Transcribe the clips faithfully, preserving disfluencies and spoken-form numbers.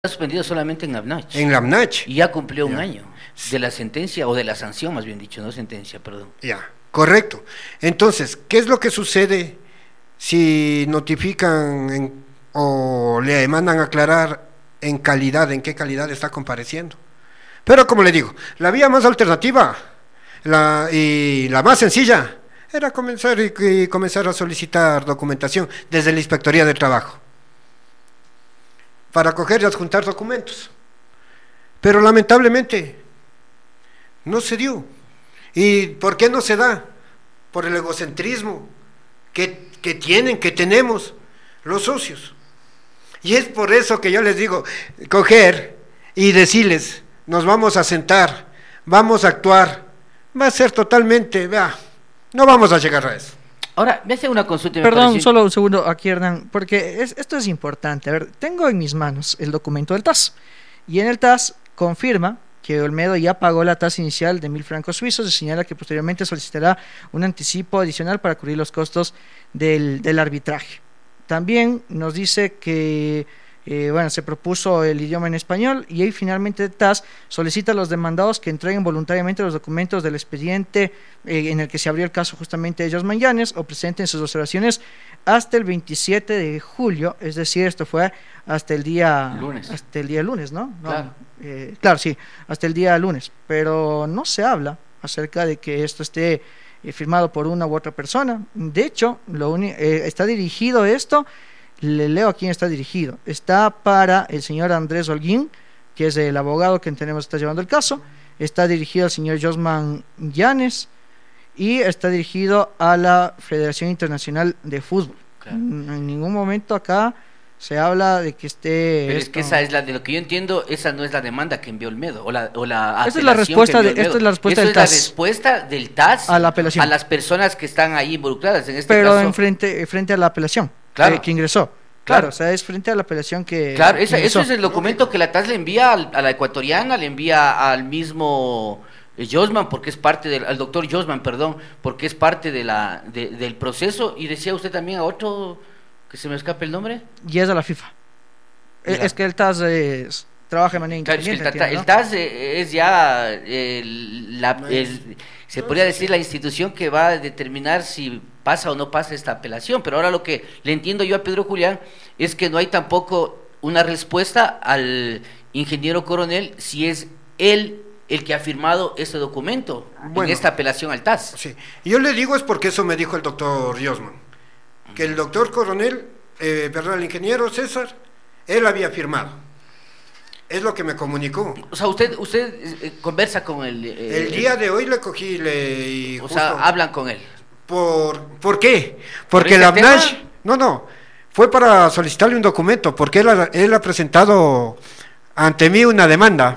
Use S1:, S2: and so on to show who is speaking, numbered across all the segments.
S1: suspendido solamente en Labnach.
S2: En Labnach.
S1: Y ya cumplió un
S2: ya.
S1: año de la sentencia, o de la sanción más bien dicho, no sentencia, perdón.
S2: Ya, correcto. Entonces, ¿qué es lo que sucede si notifican en, o le mandan a aclarar en calidad, en qué calidad está compareciendo? Pero como le digo, la vía más alternativa la, y la más sencilla era comenzar y, y comenzar a solicitar documentación desde la Inspectoría de Trabajo para coger y adjuntar documentos. Pero lamentablemente no se dio. ¿Y por qué no se da? Por el egocentrismo que, que tienen, que tenemos los socios. Y es por eso que yo les digo, coger y decirles, nos vamos a sentar, vamos a actuar, va a ser totalmente, vea, no vamos a llegar a eso.
S1: Ahora, me hace una consulta. Me
S3: Perdón,
S1: pareció...
S3: solo un segundo aquí, Hernán, porque es, esto es importante. A ver, tengo en mis manos el documento del T A S, y en el T A S confirma que Olmedo ya pagó la tasa inicial de mil francos suizos y señala que posteriormente solicitará un anticipo adicional para cubrir los costos del, del arbitraje. También nos dice que eh, bueno, se propuso el idioma en español, y ahí finalmente el T A S solicita a los demandados que entreguen voluntariamente los documentos del expediente eh, en el que se abrió el caso justamente de Josman Llanes, o presenten sus observaciones hasta el veintisiete de julio, es decir, esto fue hasta el día
S1: lunes.
S3: hasta el día lunes, ¿no? no
S1: claro.
S3: Eh, claro, sí, hasta el día lunes, pero no se habla acerca de que esto esté eh, firmado por una u otra persona. De hecho, lo eh, está dirigido esto, le leo a quién está dirigido, está para el señor Andrés Holguín, que es el abogado que entendemos está llevando el caso, está dirigido al señor Josman Llanes, y está dirigido a la Federación Internacional de Fútbol. Claro. En ningún momento acá se habla de que esté...
S1: Pero
S3: esto...
S1: es que esa es la, de lo que yo entiendo, esa no es la demanda que envió Olmedo, o la, o la
S3: esta es la respuesta, de, esta es la respuesta
S1: Eso
S3: del T A S.
S1: Es la respuesta del T A S
S3: a la apelación,
S1: a las personas que están ahí involucradas en este
S3: pero
S1: caso.
S3: Pero en frente, frente a la apelación,
S1: claro.
S3: eh, que ingresó. Claro, claro, o sea, es frente a la apelación que...
S1: Claro, esa,
S3: que
S1: eso es el documento que la T A S le envía al, a la ecuatoriana, le envía al mismo Josman, porque es parte del, al doctor Josman, perdón, porque es parte de la de, del proceso. Y decía usted también a otro, que se me escape el nombre.
S3: Y es a la FIFA. Mira. Es que el T A S es, trabaja de manera
S1: claro,
S3: independiente.
S1: Es que el,
S3: ¿no?
S1: el T A S es ya, el, la, el, se podría decir, la institución que va a determinar si pasa o no pasa esta apelación. Pero ahora lo que le entiendo yo a Pedro Julián es que no hay tampoco una respuesta al ingeniero Coronel si es él el que ha firmado este documento bueno, en esta apelación al T A S.
S2: Sí, yo le digo es porque eso me dijo el doctor Josman, que el doctor Coronel, eh, perdón, el ingeniero César, él había firmado. Es lo que me comunicó.
S1: O sea, usted usted eh, conversa con él. Eh,
S2: el día de hoy le cogí le, y
S1: o
S2: justo,
S1: sea, hablan con él.
S2: ¿Por, ¿por qué? Porque
S1: ¿Por
S2: la Abnash, no, no, fue para solicitarle un documento, porque él, él ha presentado ante mí una demanda.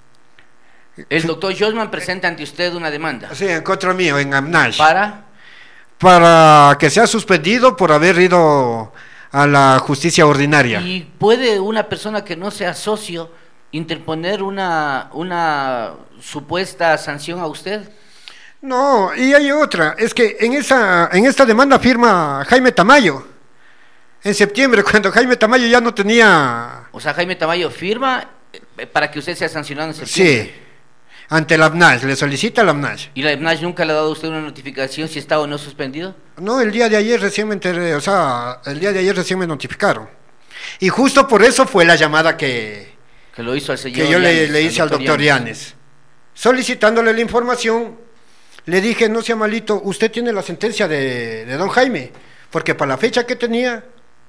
S1: El doctor Josman presenta ante usted una demanda.
S2: Sí, en contra mío, en Abnash.
S1: ¿Para?
S2: Para que sea suspendido por haber ido a la justicia ordinaria.
S1: ¿Y puede una persona que no sea socio interponer una, una supuesta sanción a usted?
S2: No, y hay otra, es que en esa en esta demanda firma Jaime Tamayo, en septiembre, cuando Jaime Tamayo ya no tenía...
S1: O sea, Jaime Tamayo firma para que usted sea sancionado en septiembre.
S2: Sí, ante la Abnash, le solicita la Abnash.
S1: ¿Y la Abnash nunca le ha dado a usted una notificación si está o no suspendido?
S2: No, el día de ayer recién me enteré, o sea, el día de ayer recién me notificaron. Y justo por eso fue la llamada que...
S1: Que lo hizo al señor
S2: Que yo
S1: Llanes,
S2: le, le hice al doctor Llanes, solicitándole la información. Le dije, no sea malito, usted tiene la sentencia de, de don Jaime, porque para la fecha que tenía,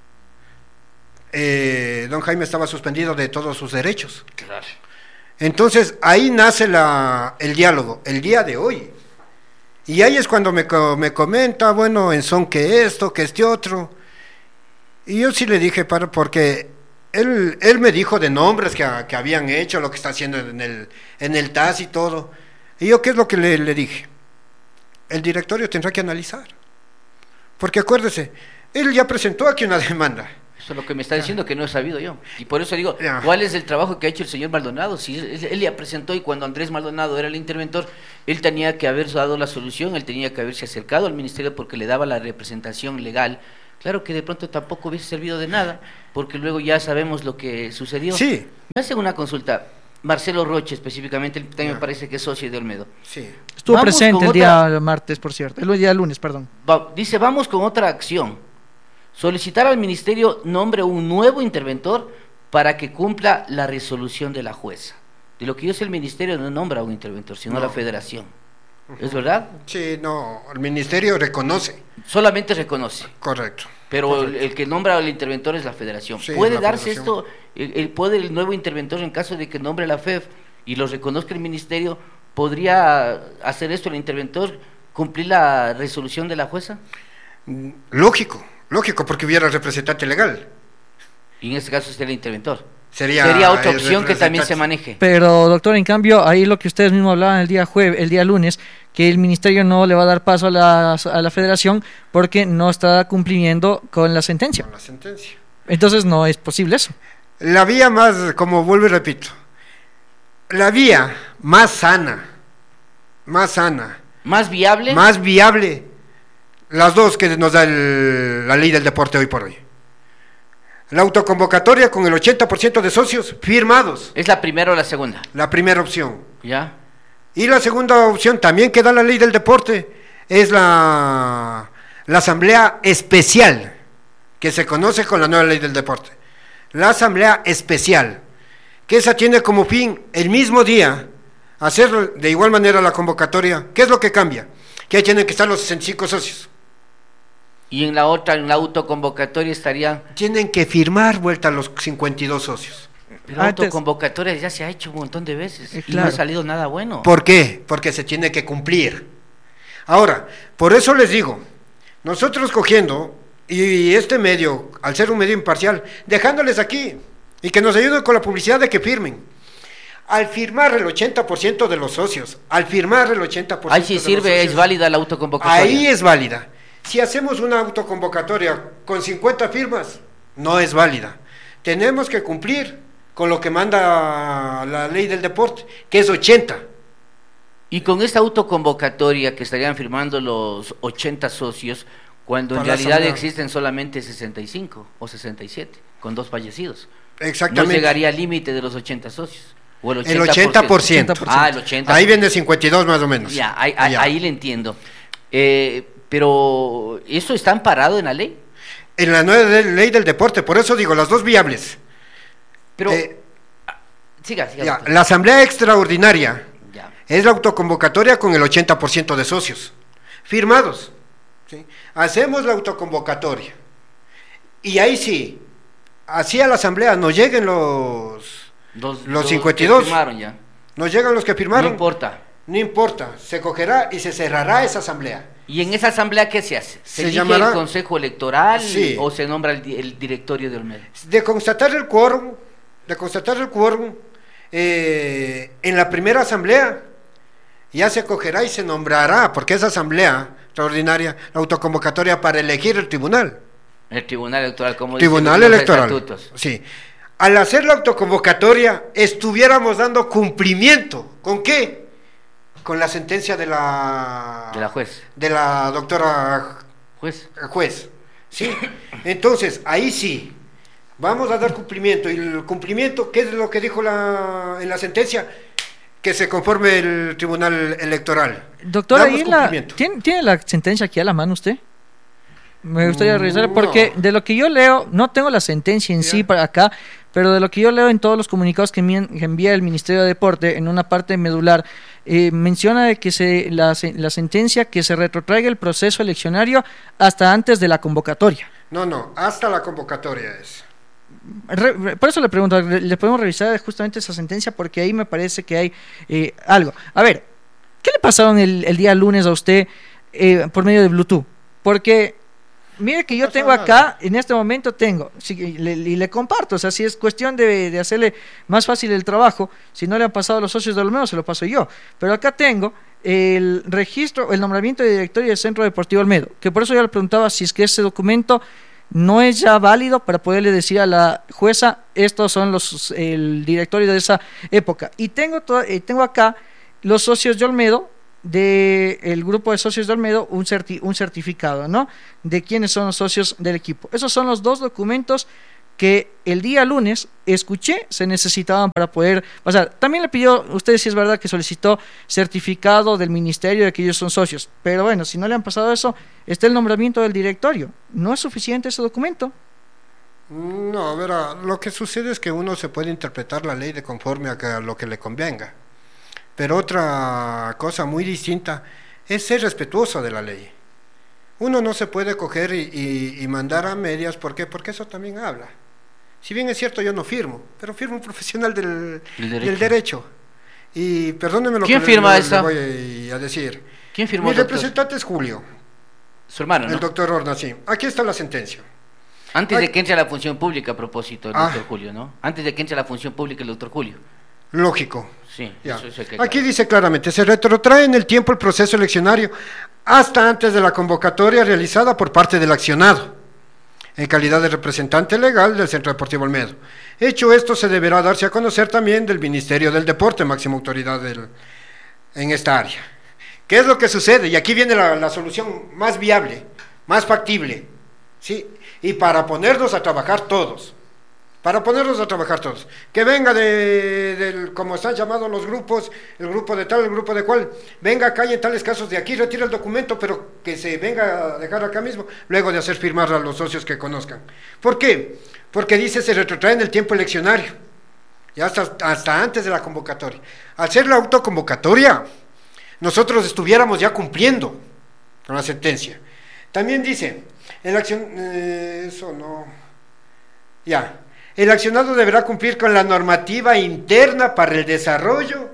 S2: eh, don Jaime estaba suspendido de todos sus derechos.
S1: Claro.
S2: Entonces, ahí nace la, el diálogo, el día de hoy. Y ahí es cuando me, me comenta, bueno, en son que esto, que este otro. Y yo sí le dije, para, porque él, él me dijo de nombres que, que habían hecho, lo que está haciendo en el, en el T A S y todo. Y yo, ¿qué es lo que le, le dije? El directorio tendrá que analizar, porque acuérdese, él ya presentó aquí una demanda.
S1: Eso es lo que me está diciendo, que no he sabido yo, y por eso digo,
S2: ya.
S1: ¿Cuál es el trabajo que ha hecho el señor Maldonado? Si él, él ya presentó, y cuando Andrés Maldonado era el interventor, él tenía que haber dado la solución, él tenía que haberse acercado al ministerio porque le daba la representación legal Claro que de pronto tampoco hubiese servido de nada, porque luego ya sabemos lo que sucedió.
S2: Sí.
S1: Me hacen una consulta. Marcelo Roche, específicamente, él también
S2: Ya.
S1: me parece que es socio de Olmedo.
S2: Sí.
S3: Estuvo
S1: Vamos
S3: presente
S1: con
S3: el
S1: otra-
S3: día martes, por cierto, el día lunes, perdón.
S1: Va- dice, vamos con otra acción. Solicitar al ministerio nombre un nuevo interventor para que cumpla la resolución de la jueza. De lo que yo sé, el ministerio no nombra a un interventor, sino
S2: No.
S1: la federación. ¿Es verdad?
S2: Sí, no, el ministerio reconoce.
S1: Solamente reconoce.
S2: Correcto.
S1: Pero el, el que nombra al interventor es la federación.
S2: Sí,
S1: ¿Puede
S2: la
S1: darse
S2: federación.
S1: esto, el, el- puede el nuevo interventor, en caso de que nombre la F E F y lo reconozca el ministerio, podría hacer esto el interventor, cumplir la resolución de la jueza?
S2: Mm, Lógico, lógico, porque hubiera representante legal.
S1: Y en este caso sería el interventor.
S2: Sería,
S1: Sería otra
S2: el
S1: opción que también se
S2: representante.
S1: maneje.
S3: Pero, doctor, en cambio, ahí lo que ustedes mismos hablaban el día jueves, el día lunes, que el ministerio no le va a dar paso a la, a la federación porque no está cumpliendo con la sentencia.
S2: Con la sentencia.
S3: Entonces no es posible eso.
S2: La vía más, como vuelvo y repito, la vía más sana, más sana,
S1: ¿Más viable?
S2: más viable, las dos que nos da el- la ley del deporte hoy por hoy. La autoconvocatoria con el ochenta por ciento de socios firmados,
S1: ¿Es la primera o la segunda?
S2: la primera opción.
S1: ¿Ya?
S2: Y la segunda opción también que da la ley del deporte es la, la asamblea especial, que se conoce con la nueva ley del deporte. La asamblea especial, que esa tiene como fin el mismo día hacer de igual manera la convocatoria. ¿Qué es lo que cambia? Que ahí tienen que estar los sesenta y cinco socios.
S1: Y en la otra, en la autoconvocatoria estarían...
S2: Tienen que firmar vuelta a los cincuenta y dos socios.
S1: Pero
S3: Antes-
S1: autoconvocatoria ya se ha hecho un montón de veces
S3: Eh,
S1: y no ha
S3: claro.
S1: salido nada bueno.
S2: ¿Por qué? Porque se tiene que cumplir. Ahora, por eso les digo, nosotros cogiendo, y este medio, al ser un medio imparcial, dejándoles aquí, y que nos ayuden con la publicidad de que firmen. Al firmar el ochenta por ciento de los socios, al firmar el ochenta por ciento
S1: Ahí sí
S2: de los
S1: sirve,
S2: socios,
S1: es válida la autoconvocatoria.
S2: ahí es válida. Si hacemos una autoconvocatoria con cincuenta firmas, no es válida. Tenemos que cumplir con lo que manda la ley del deporte, que es ochenta.
S1: Y con esta autoconvocatoria que estarían firmando los ochenta socios, cuando en
S2: Para la
S1: realidad
S2: asamblea.
S1: existen solamente sesenta y cinco o sesenta y siete, con dos fallecidos. No
S2: Exactamente.
S1: llegaría al límite de los ochenta socios. O el
S2: El ochenta por ciento.
S1: Ah, el ochenta por ciento.
S2: Ahí viene cincuenta y dos más o menos.
S1: Ya, ahí, ahí,
S2: Ya.
S1: ahí le entiendo. Eh, pero, ¿eso está amparado en la ley?
S2: En la nueva de- ley del deporte, por eso digo, las dos viables.
S1: Pero,
S2: Eh,
S1: ah, siga, siga.
S2: Ya,
S1: doctor.
S2: la asamblea extraordinaria
S1: Ya.
S2: es la autoconvocatoria con el ochenta por ciento de socios firmados. ¿Sí? Hacemos la autoconvocatoria. Y ahí sí, así a la asamblea nos lleguen los,
S1: Los,
S2: Los cincuenta y dos.
S1: que firmaron ya.
S2: nos llegan los que
S1: No
S2: firmaron.
S1: importa.
S2: No importa, se cogerá y se cerrará esa asamblea.
S1: ¿Y en esa asamblea qué se hace? ¿Se,
S2: Se
S1: elige
S2: llamará-
S1: el consejo electoral
S2: Sí.
S1: o se nombra el, di- el directorio de Olmedo?
S2: De constatar el quórum, de constatar el quórum, eh, en la primera asamblea ya se cogerá y se nombrará, porque esa asamblea extraordinaria, la autoconvocatoria para elegir el tribunal.
S1: El tribunal electoral, como
S2: Tribunal
S1: dicen los
S2: electoral.
S1: estatutos.
S2: Sí. Al hacer la autoconvocatoria, estuviéramos dando cumplimiento. ¿Con qué? Con la sentencia de la
S1: De la juez.
S2: de la doctora
S1: Juez.
S2: juez. ¿Sí? Entonces, ahí sí, vamos a dar cumplimiento. Y el cumplimiento, ¿qué es lo que dijo la, en la sentencia? Que se conforme el tribunal electoral.
S3: Doctor,
S2: Damos
S3: ahí en la,
S2: cumplimiento.
S3: ¿tiene, ¿tiene la sentencia aquí a la mano usted? Me gustaría
S2: Mm,
S3: revisar porque
S2: no.
S3: de lo que yo leo, no tengo la sentencia en
S2: Ya.
S3: sí para acá, pero de lo que yo leo en todos los comunicados que, envían- que envía el Ministerio de Deporte, en una parte medular, eh, menciona de que se, la, se- la sentencia que se retrotraiga el proceso eleccionario hasta antes de la convocatoria.
S2: No, no, hasta la convocatoria es.
S3: Re- re- por eso le pregunto, re- le podemos revisar justamente esa sentencia porque ahí me parece que hay eh, algo. A ver, ¿qué le pasaron el, el día lunes a usted eh, por medio de Bluetooth? Porque mire que yo
S2: No pasa
S3: tengo
S2: nada.
S3: acá, en este momento tengo, sí, y le, y le comparto, o sea, si es cuestión de, de hacerle más fácil el trabajo, si no le han pasado a los socios de Olmedo, se lo paso yo. Pero acá tengo el registro, el nombramiento de directorio del Centro Deportivo Olmedo, que por eso yo le preguntaba si es que ese documento no es ya válido para poderle decir a la jueza, estos son los el directorio de esa época. Y tengo, to- eh, tengo acá los socios de Olmedo del grupo de socios de Olmedo un, certi un certificado, ¿no? De quiénes son los socios del equipo. Esos son los dos documentos que el día lunes escuché se necesitaban para poder pasar. También le pidió, usted si es verdad que solicitó certificado del ministerio de que ellos son socios, pero bueno, si no le han pasado eso, está el nombramiento del directorio. ¿No es suficiente ese documento?
S2: No, verá, lo que sucede es que uno se puede interpretar la ley de conforme a, que, a lo que le convenga, pero otra cosa muy distinta es ser respetuoso de la ley. Uno no se puede coger y, y, y mandar a medias, ¿por qué? Porque eso también habla. Si bien es cierto, yo no firmo, pero firmo un profesional del, derecho. del derecho. Y perdónenme lo
S1: ¿Quién
S2: que
S1: firma
S2: le,
S1: esa?
S2: le voy a decir.
S1: ¿Quién firmó?
S2: Mi
S1: doctor?
S2: representante es Julio.
S1: Su hermano, ¿no?
S2: El doctor Horna, sí. Aquí está la sentencia.
S1: Antes
S2: Ay.
S1: de que entre a la función pública, a propósito, el
S2: Ah.
S1: doctor Julio, ¿no? Antes de que entre a la función pública el doctor Julio.
S2: Lógico.
S1: Sí,
S2: Ya.
S1: eso es el que
S2: Aquí
S1: aclara.
S2: dice claramente, se retrotrae en el tiempo el proceso eleccionario hasta antes de la convocatoria realizada por parte del accionado, en calidad de representante legal del Centro Deportivo Olmedo. Hecho esto, se deberá darse a conocer también del Ministerio del Deporte, máxima autoridad del, en esta área. ¿Qué es lo que sucede? Y aquí viene la, la solución más viable, más factible, ¿sí? Y para ponernos a trabajar todos. Para ponernos a trabajar todos. Que venga de, del, como están llamados los grupos, el grupo de tal, el grupo de cual, venga acá y en tales casos de aquí, retira el documento, pero que se venga a dejar acá mismo, luego de hacer firmar a los socios que conozcan. ¿Por qué? Porque dice se retrotrae en el tiempo eleccionario, ya hasta, hasta antes de la convocatoria. Al ser la autoconvocatoria, nosotros estuviéramos ya cumpliendo con la sentencia. También dice, en la acción, eh, eso no, ya. El accionado deberá cumplir con la normativa interna para el desarrollo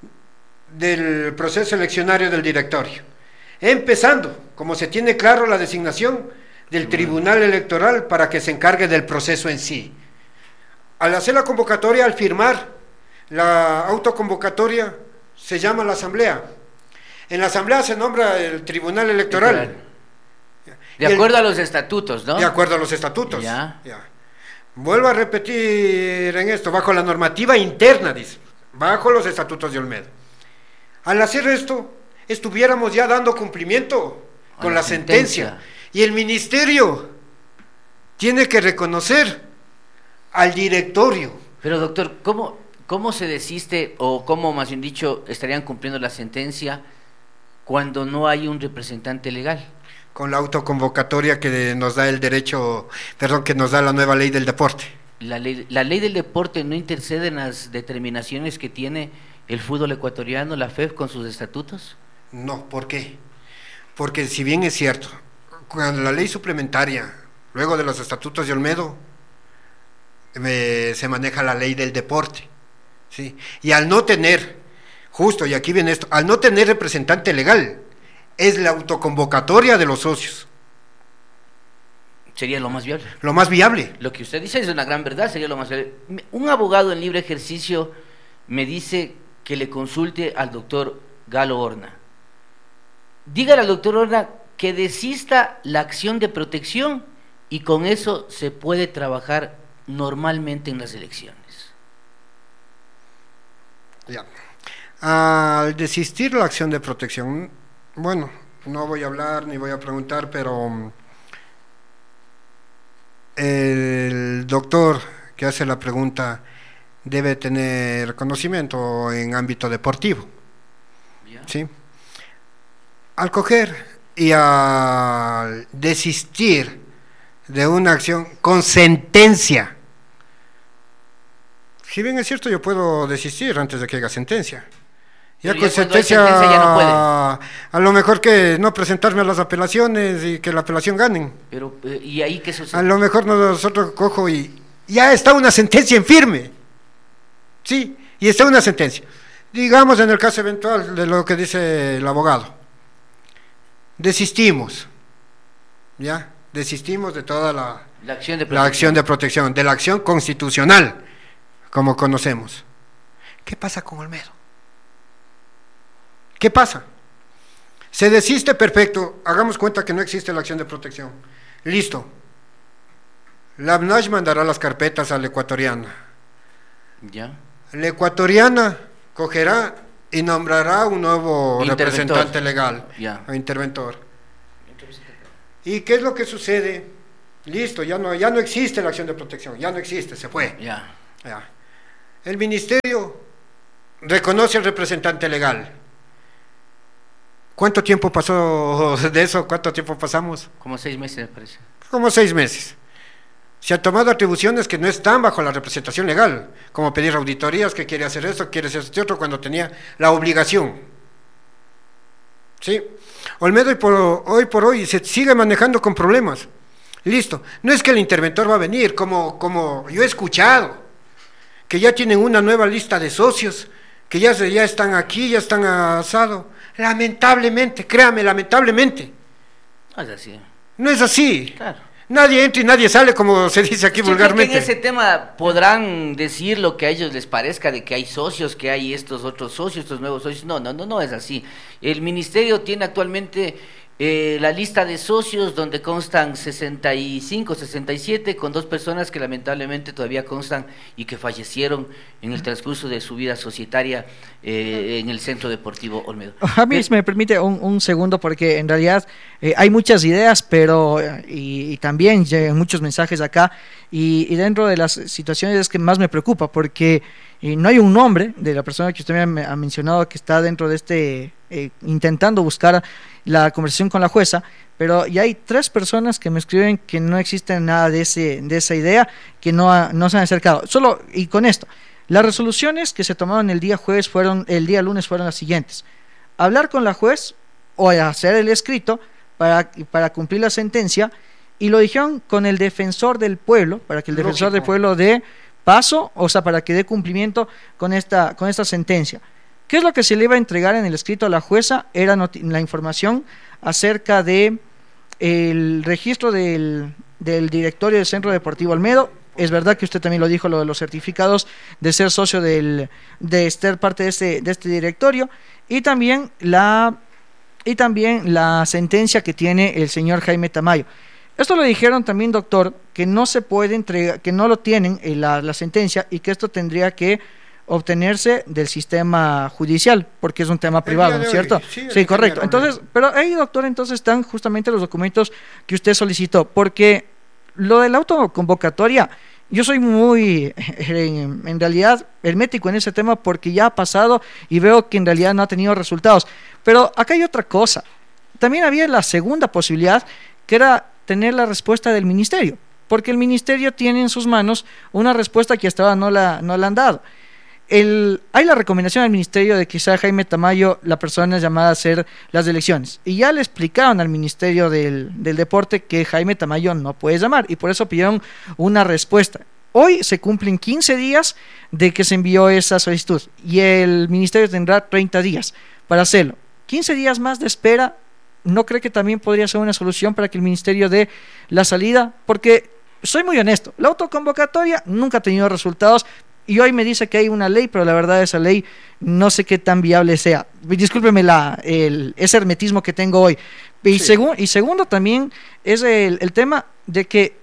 S2: del proceso eleccionario del directorio, empezando, como se tiene claro, la designación del tribunal electoral para que se encargue del proceso en sí. Al hacer la convocatoria, al firmar la autoconvocatoria, se llama la asamblea. En la asamblea se nombra el tribunal electoral.
S1: Electoral. De acuerdo el, a los estatutos, ¿no?
S2: De acuerdo a los estatutos.
S1: Ya.
S2: Ya. Vuelvo a repetir en esto, bajo la normativa interna, dice, bajo los estatutos de Olmedo. Al hacer esto, estuviéramos ya dando cumplimiento con la, la sentencia. sentencia. Y el ministerio tiene que reconocer al directorio.
S1: Pero doctor, ¿cómo, cómo se desiste, o cómo más bien dicho, estarían cumpliendo la sentencia cuando no hay un representante legal?
S2: Con la autoconvocatoria que nos da el derecho, perdón, que nos da la nueva ley del deporte.
S1: La ley, la ley del deporte no intercede en las determinaciones que tiene el fútbol ecuatoriano, la F E F, con sus estatutos.
S2: No, ¿por qué? Porque si bien es cierto, cuando la ley suplementaria, luego de los estatutos de Olmedo, eh, se maneja la ley del deporte, ¿sí? Y al no tener, justo, y aquí viene esto, al no tener representante legal, es la autoconvocatoria de los socios.
S1: Sería lo más viable.
S2: Lo más viable.
S1: Lo que usted dice es una gran verdad, sería lo más viable. Un abogado en libre ejercicio me dice que le consulte al doctor Galo Horna. Dígale al doctor Horna que desista la acción de protección y con eso se puede trabajar normalmente en las elecciones.
S2: Ya. Al desistir la acción de protección, bueno, no voy a hablar ni voy a preguntar, pero el doctor que hace la pregunta debe tener conocimiento en ámbito deportivo, yeah. ¿Sí? Al coger y al desistir de una acción con sentencia, si bien es cierto, yo puedo desistir antes de que haya sentencia. Ya con sentencia, sentencia ya no puede. A lo mejor que no presentarme a las apelaciones y que la apelación ganen.
S1: Pero, ¿y ahí qué sucede?
S2: A lo mejor nosotros cojo y ya está una sentencia en firme. Sí, y está una sentencia. Digamos en el caso eventual de lo que dice el abogado. Desistimos. ¿Ya? Desistimos de toda la,
S1: la, acción, de
S2: la acción de protección, de la acción constitucional, como conocemos. ¿Qué pasa con Olmedo? ¿Qué pasa? Se desiste, perfecto, hagamos cuenta que no existe la acción de protección. Listo. La A B N A S mandará las carpetas a la ecuatoriana.
S1: Ya.
S2: La ecuatoriana cogerá y nombrará un nuevo
S1: Interventor.
S2: representante legal,
S1: Ya.
S2: o interventor. ¿Y qué es lo que sucede? Listo, ya no, ya no existe la acción de protección, ya no existe, se fue.
S1: Ya.
S2: Ya. El ministerio reconoce al representante legal. ¿Cuánto tiempo pasó de eso? ¿Cuánto tiempo pasamos?
S1: Como seis meses, me parece.
S2: Como seis meses. Se han tomado atribuciones que no están bajo la representación legal, como pedir auditorías, que quiere hacer eso, quiere hacer este otro, cuando tenía la obligación. ¿Sí? Olmedo hoy por, hoy por hoy se sigue manejando con problemas. Listo. No es que el interventor va a venir, como, como yo he escuchado, que ya tienen una nueva lista de socios, que ya, se, ya están aquí, ya están asados. Lamentablemente, créame, lamentablemente.
S1: No es así.
S2: No es así.
S1: Claro.
S2: Nadie entra y nadie sale, como se dice aquí
S1: Yo creo
S2: vulgarmente.
S1: que en ese tema podrán decir lo que a ellos les parezca, de que hay socios, que hay estos otros socios, estos nuevos socios. No, no, no, no es así. El ministerio tiene actualmente eh, la lista de socios donde constan sesenta y cinco, sesenta y siete, con dos personas que lamentablemente todavía constan y que fallecieron en el transcurso de su vida societaria eh, en el Centro Deportivo Olmedo.
S3: A mí, si me permite un, un segundo, porque en realidad eh, hay muchas ideas, pero eh, y, y también llegan muchos mensajes acá, y, y dentro de las situaciones es que más me preocupa, porque eh, no hay un nombre de la persona que usted me ha mencionado que está dentro de este, eh, intentando buscar la conversación con la jueza, pero ya hay tres personas que me escriben que no existe nada de ese de esa idea, que no, ha, no se han acercado. Solo, y con esto, las resoluciones que se tomaron el día jueves fueron, el día lunes fueron las siguientes: hablar con la juez o hacer el escrito para, para cumplir la sentencia, y lo dijeron con el defensor del pueblo, para que el defensor
S2: Lógico.
S3: del pueblo dé paso, o sea, para que dé cumplimiento con esta, con esta sentencia. ¿Qué es lo que se le iba a entregar en el escrito a la jueza? Era la información acerca de el registro del, del directorio del Centro Deportivo Olmedo. Es verdad que usted también lo dijo, lo de los certificados de ser socio del, de ser parte de este, de este directorio, y también la y también la sentencia que tiene el señor Jaime Tamayo. Esto lo dijeron también, doctor, que no se puede entregar, que no lo tienen en la, la sentencia, y que esto tendría que obtenerse del sistema judicial, porque es un tema privado, ¿no es cierto?
S2: Sí,
S3: Sí, correcto. Entonces, pero ahí, doctor, entonces están justamente los documentos que usted solicitó, porque lo de la autoconvocatoria, yo soy muy, en, en realidad, hermético en ese tema, porque ya ha pasado y veo que en realidad no ha tenido resultados. Pero acá hay otra cosa. También había la segunda posibilidad, que era tener la respuesta del ministerio, porque el ministerio tiene en sus manos una respuesta que hasta ahora no la, no la han dado. El, hay la recomendación al ministerio de que sea Jaime Tamayo la persona llamada a hacer las elecciones, y ya le explicaron al ministerio del, del deporte que Jaime Tamayo no puede llamar, y por eso pidieron una respuesta. Hoy se cumplen quince días de que se envió esa solicitud, y el ministerio tendrá treinta días para hacerlo. quince días más de espera, ¿no cree que también podría ser una solución para que el ministerio dé la salida? Porque soy muy honesto, la autoconvocatoria nunca ha tenido resultados. Y hoy me dice que hay una ley, pero la verdad esa ley no sé qué tan viable sea. Discúlpeme la, el, ese hermetismo que tengo hoy. Y,
S2: Sí.
S3: segu- y segundo también es el, el tema de que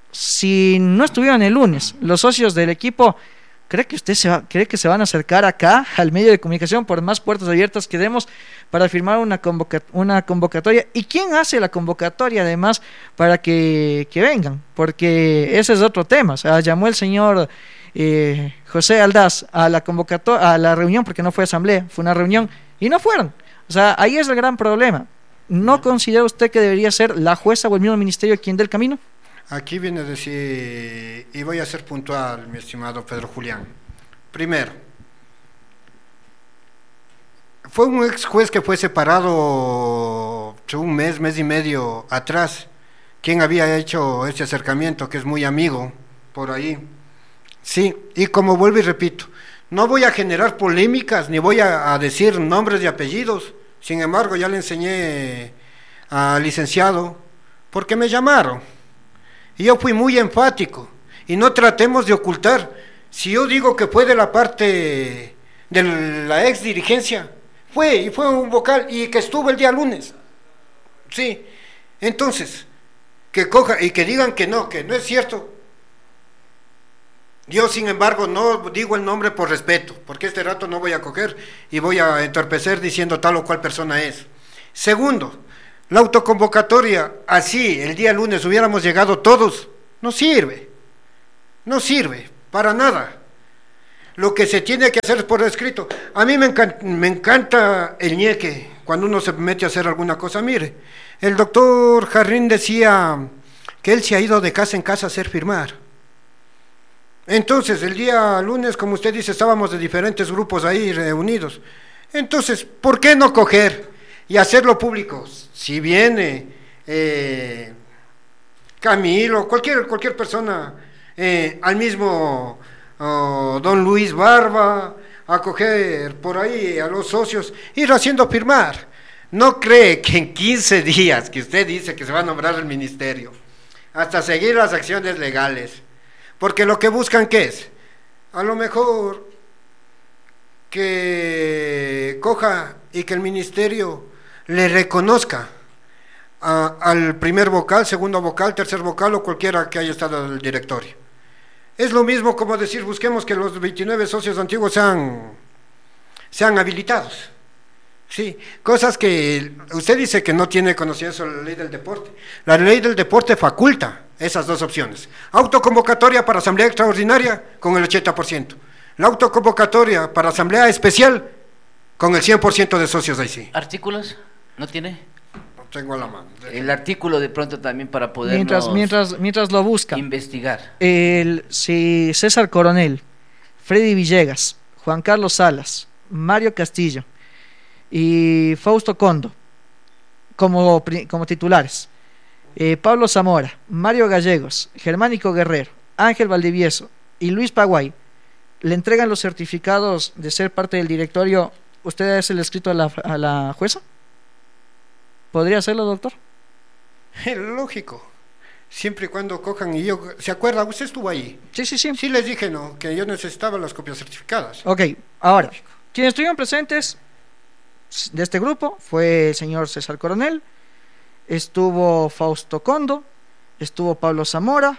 S3: si no estuvieron el lunes los socios del equipo, ¿cree que usted se va, cree que se van a acercar acá al medio de comunicación por más puertas abiertas que demos para firmar una, convoca- una convocatoria? ¿Y quién hace la convocatoria además para que, que vengan? Porque ese es otro tema. O sea, llamó el señor eh, José Aldaz a la convocatoria, a la reunión, porque no fue asamblea, fue una reunión, y no fueron. O sea, ahí es el gran problema. ¿No considera usted que debería ser la jueza o el mismo ministerio quien dé el camino?
S2: Aquí viene a decir, y voy a ser puntual, mi estimado Pedro Julián. Primero, fue un ex juez que fue separado un mes, mes y medio atrás, quien había hecho ese acercamiento, que es muy amigo por ahí. Sí, y como vuelvo y repito, no voy a generar polémicas, ni voy a, a decir nombres y apellidos. Sin embargo, ya le enseñé al licenciado, porque me llamaron. Y yo fui muy enfático, y no tratemos de ocultar. Si yo digo que fue de la parte de la ex dirigencia, fue, y fue un vocal, y que estuvo el día lunes. Sí, entonces, que coja, y que digan que no, que no es cierto. Yo, sin embargo, no digo el nombre por respeto, porque este rato no voy a coger y voy a entorpecer diciendo tal o cual persona es. Segundo, la autoconvocatoria, así el día lunes hubiéramos llegado todos, no sirve, no sirve para nada. Lo que se tiene que hacer es por escrito. A mí me encanta, me encanta el ñeque cuando uno se mete a hacer alguna cosa. Mire, el doctor Jarrín decía que él se ha ido de casa en casa a hacer firmar. Entonces, el día lunes, como usted dice, estábamos de diferentes grupos ahí reunidos. Entonces, ¿por qué no coger y hacerlo público? Si viene eh, Camilo, cualquier, cualquier persona, eh, al mismo oh, don Luis Barba, a coger por ahí a los socios, ir haciendo firmar. ¿No cree que en quince días que usted dice que se va a nombrar el ministerio, hasta seguir las acciones legales? Porque lo que buscan, ¿qué es? A lo mejor que coja y que el ministerio le reconozca a, al primer vocal, segundo vocal, tercer vocal o cualquiera que haya estado en el directorio. Es lo mismo como decir, busquemos que los veintinueve socios antiguos sean, sean habilitados. Sí, cosas que usted dice que no tiene conocimiento de la ley del deporte. La ley del deporte faculta esas dos opciones. Autoconvocatoria para asamblea extraordinaria con el ochenta por ciento. La autoconvocatoria para asamblea especial con el cien por ciento de socios ahí sí.
S1: ¿Artículos? ¿No tiene?
S2: No tengo a la mano.
S1: El artículo de pronto también para poder
S3: mientras, mientras, mientras lo busca.
S1: Investigar.
S3: El, si César Coronel, Freddy Villegas, Juan Carlos Salas, Mario Castillo y Fausto Condo como, como titulares, eh, Pablo Zamora, Mario Gallegos, Germánico Guerrero, Ángel Valdivieso y Luis Paguay le entregan los certificados de ser parte del directorio, ¿usted hace el escrito a la, a la jueza? ¿Podría hacerlo, doctor?
S2: Lógico, siempre y cuando cojan y yo, ¿se acuerda? Usted estuvo ahí.
S3: Sí, sí, sí.
S2: Sí les dije, ¿no? Que yo necesitaba las copias certificadas.
S3: Ok, ahora, quienes estuvieron presentes de este grupo fue el señor César Coronel, estuvo Fausto Condo, estuvo Pablo Zamora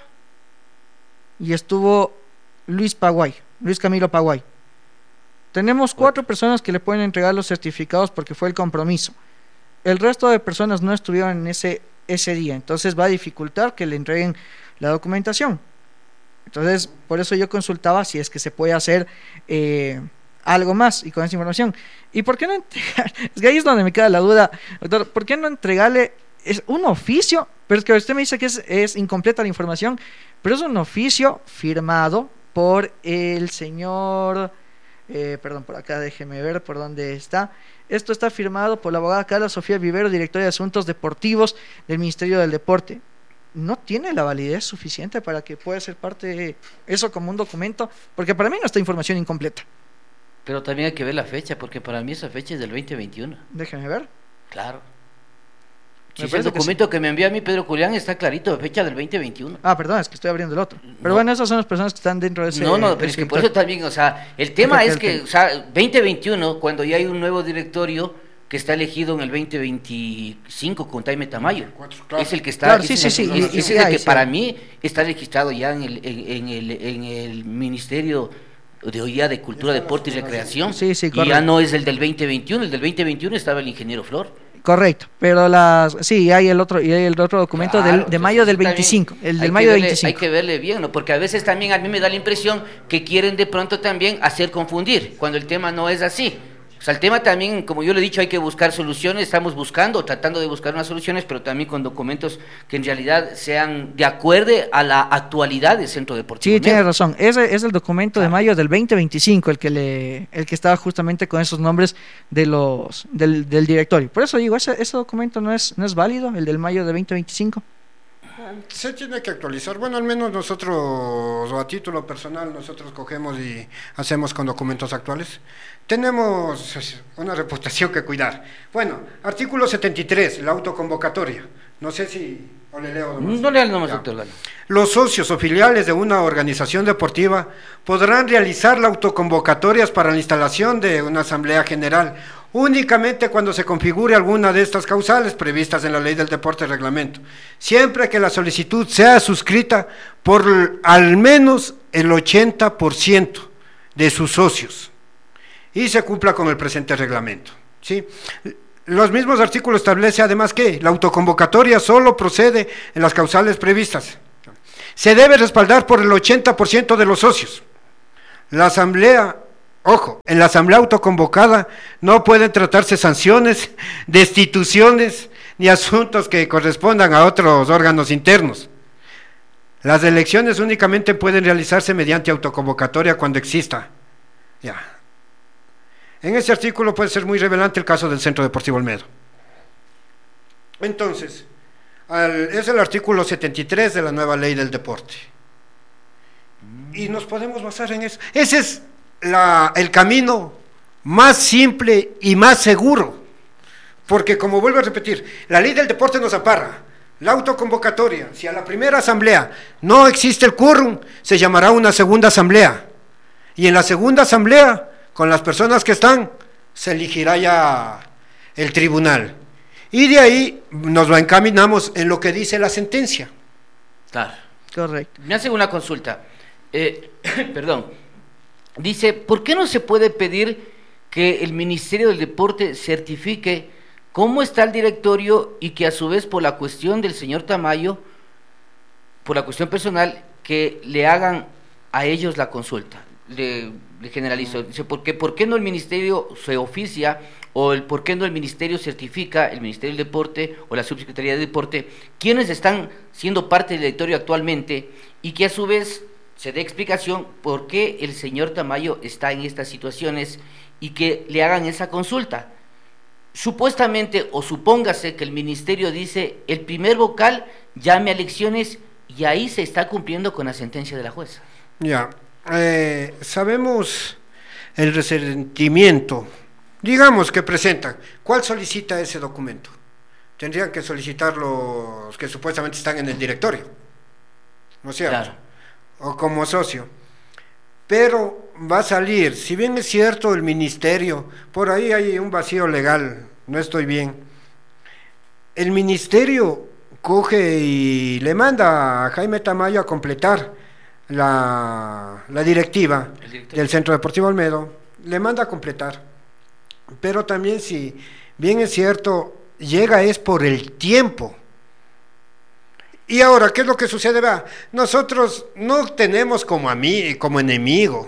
S3: y estuvo Luis Paguay, Luis Camilo Paguay. Tenemos cuatro personas que le pueden entregar los certificados porque fue el compromiso. El resto de personas no estuvieron en ese, ese día, entonces va a dificultar que le entreguen la documentación. Entonces, por eso yo consultaba si es que se puede hacer eh, algo más y con esa información. ¿Y por qué no entregar? Es que ahí es donde me queda la duda, doctor, ¿por qué no entregarle es un oficio? Pero es que usted me dice que es, es incompleta la información, pero es un oficio firmado por el señor, eh, perdón, por acá déjeme ver por dónde está. Esto está firmado por la abogada Carla Sofía Vivero, directora de Asuntos Deportivos del Ministerio del Deporte. ¿No tiene la validez suficiente para que pueda ser parte de eso como un documento? Porque para mí no está información incompleta.
S1: Pero también hay que ver la fecha, porque para mí esa fecha es del veinte veintiuno.
S3: Déjeme ver.
S1: Claro. Si
S3: Me
S1: el
S3: parece
S1: documento
S3: que, sí.
S1: que me envía a mí Pedro Julián está clarito, fecha del veinte veintiuno.
S3: Ah, perdón, es que estoy abriendo el otro. Pero
S1: No.
S3: bueno, esas son las personas que están dentro de ese...
S1: No, no, pero es que por eso también, o sea, el tema es que, o sea, veinte veintiuno, cuando ya hay un nuevo directorio que está elegido en el veinte veinticinco con Jaime Tamayo,
S2: Claro.
S1: es el que está,
S3: Claro,
S1: es
S3: sí,
S1: el-
S3: sí, sí,
S1: es-
S3: y-
S1: es
S3: y-
S1: el
S3: sí,
S1: que
S3: ahí, sí.
S1: para mí está registrado ya en el, en, en el, en el Ministerio de hoy día de Cultura, Deporte y Recreación,
S3: Sí, sí,
S1: y ya
S3: correcto.
S1: no es el del veinte veintiuno, el del veinte veintiuno estaba el ingeniero Flor.
S3: Correcto, pero las... Sí, hay el otro, y hay el otro documento
S1: Claro,
S3: del, de
S1: entonces,
S3: mayo del
S1: eso también
S3: veinticinco, el
S1: hay
S3: del
S1: que
S3: mayo del
S1: verle-
S3: veinticinco.
S1: Hay que verle bien, ¿no? Porque a veces también a mí me da la impresión que quieren de pronto también hacer confundir, cuando el tema no es así. O sea, el tema también, como yo le he dicho, hay que buscar soluciones, estamos buscando, tratando de buscar unas soluciones, pero también con documentos que en realidad sean de acuerdo a la actualidad del Centro Deportivo.
S3: Sí, tiene
S1: Neo.
S3: razón. Ese es el documento de
S1: Claro.
S3: mayo del veinte veinticinco, el que le, el que estaba justamente con esos nombres de los del, del directorio. Por eso digo, ese, ese documento no es, no es válido, el del mayo de veinte veinticinco.
S2: Se tiene que actualizar. Bueno, al menos nosotros, o a título personal, nosotros cogemos y hacemos con documentos actuales. Tenemos una reputación que cuidar. Bueno, artículo setenta y tres, la autoconvocatoria. No sé si... o le leo nomás.
S1: No le hagan nomás,
S2: Ya.
S1: doctor Galo.
S2: Los socios o filiales de una organización deportiva podrán realizar la autoconvocatorias para la instalación de una asamblea general únicamente cuando se configure alguna de estas causales previstas en la Ley del Deporte y Reglamento, siempre que la solicitud sea suscrita por al menos el ochenta por ciento de sus socios y se cumpla con el presente reglamento, ¿sí? Los mismos artículos establece además que la autoconvocatoria solo procede en las causales previstas. Se debe respaldar por el ochenta por ciento de los socios. La asamblea, ojo, en la asamblea autoconvocada no pueden tratarse sanciones, destituciones ni asuntos que correspondan a otros órganos internos. Las elecciones únicamente pueden realizarse mediante autoconvocatoria cuando exista. Ya. En este artículo puede ser muy revelante el caso del Centro Deportivo Olmedo. Entonces, al, es el artículo setenta y tres de la nueva ley del deporte. Y nos podemos basar en eso. Ese es la, el camino más simple y más seguro. Porque, como vuelvo a repetir, la ley del deporte nos ampara. La autoconvocatoria, si a la primera asamblea no existe el quórum, se llamará una segunda asamblea. Y en la segunda asamblea, con las personas que están, se elegirá ya el tribunal. Y de ahí nos lo encaminamos en lo que dice la sentencia.
S1: Claro.
S3: Correcto.
S1: Me hace una consulta. Eh, perdón. Dice, ¿por qué no se puede pedir que el Ministerio del Deporte certifique cómo está el directorio y que a su vez por la cuestión del señor Tamayo, por la cuestión personal, que le hagan a ellos la consulta? Le, le generalizo. Dice, ¿por qué, ¿por qué no el Ministerio se oficia o el por qué no el Ministerio certifica, el Ministerio del Deporte o la Subsecretaría de Deporte, quienes están siendo parte del directorio actualmente y que a su vez se dé explicación por qué el señor Tamayo está en estas situaciones y que le hagan esa consulta? Supuestamente o supóngase que el ministerio dice el primer vocal llame a elecciones y ahí se está cumpliendo con la sentencia de la jueza.
S2: Ya, eh, sabemos el resentimiento, digamos que presentan. ¿Cuál solicita ese documento? Tendrían que solicitar los que supuestamente están en el directorio, ¿no es cierto?
S1: Claro.
S2: O como socio. Pero va a salir, si bien es cierto el ministerio, por ahí hay un vacío legal, no estoy bien. El ministerio coge y le manda a Jaime Tamayo a completar la, la directiva del Centro Deportivo Olmedo, le manda a completar. Pero también si bien es cierto, llega es por el tiempo. Y ahora, ¿qué es lo que sucede? Vea, nosotros no tenemos como a mí, como enemigo,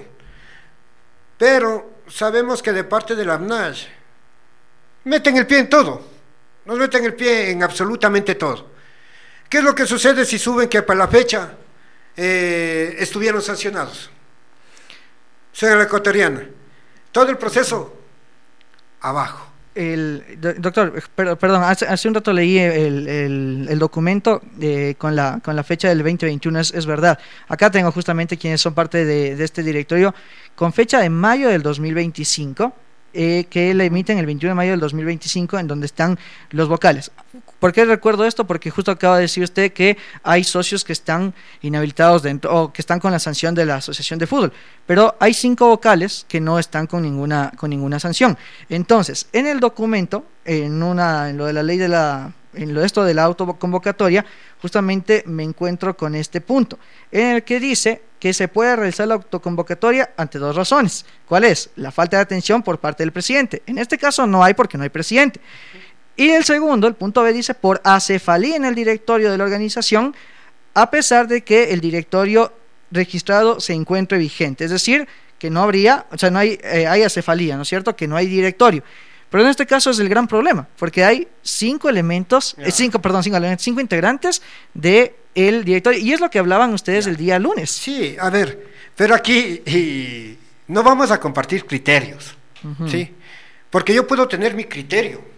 S2: pero sabemos que de parte de la A N A S meten el pie en todo, nos meten el pie en absolutamente todo. ¿Qué es lo que sucede si suben que para la fecha eh, estuvieron sancionados? Soy la ecuatoriana, todo el proceso abajo.
S3: El, doctor, per, perdón, hace, hace un rato leí el, el, el documento eh, con, la, con la fecha del veinte veintiuno, es, es verdad. Acá tengo justamente quienes son parte de, de este directorio, con fecha de mayo del dos mil veinticinco, eh, que la emiten el veintiuno de mayo del dos mil veinticinco, en donde están los vocales. ¿Por qué recuerdo esto? Porque justo acaba de decir usted que hay socios que están inhabilitados dentro, o que están con la sanción de la Asociación de Fútbol, pero hay cinco vocales que no están con ninguna, con ninguna sanción. Entonces, en el documento, en una, en lo de la ley de la, en lo de esto de la autoconvocatoria, justamente me encuentro con este punto, en el que dice que se puede realizar la autoconvocatoria ante dos razones. ¿Cuál es? La falta de atención por parte del presidente. En este caso no hay, porque no hay presidente. Y el segundo, el punto B, dice por acefalía en el directorio de la organización, a pesar de que el directorio registrado se encuentre vigente. Es decir, que no habría, o sea, no hay, eh, hay acefalía, ¿no es cierto? Que no hay directorio. Pero en este caso es el gran problema, porque hay cinco elementos, yeah. eh, cinco, perdón, cinco elementos, cinco integrantes de el directorio, y es lo que hablaban ustedes yeah. el día lunes.
S2: Sí, a ver, pero aquí y, no vamos a compartir criterios, uh-huh. ¿sí? Porque yo puedo tener mi criterio.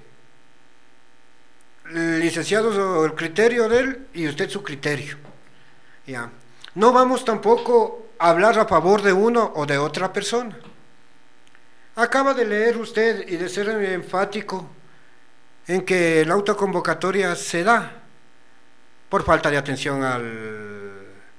S2: Licenciado, el criterio de él y usted su criterio. Ya. No vamos tampoco a hablar a favor de uno o de otra persona. Acaba de leer usted y de ser enfático en que la autoconvocatoria se da por falta de atención al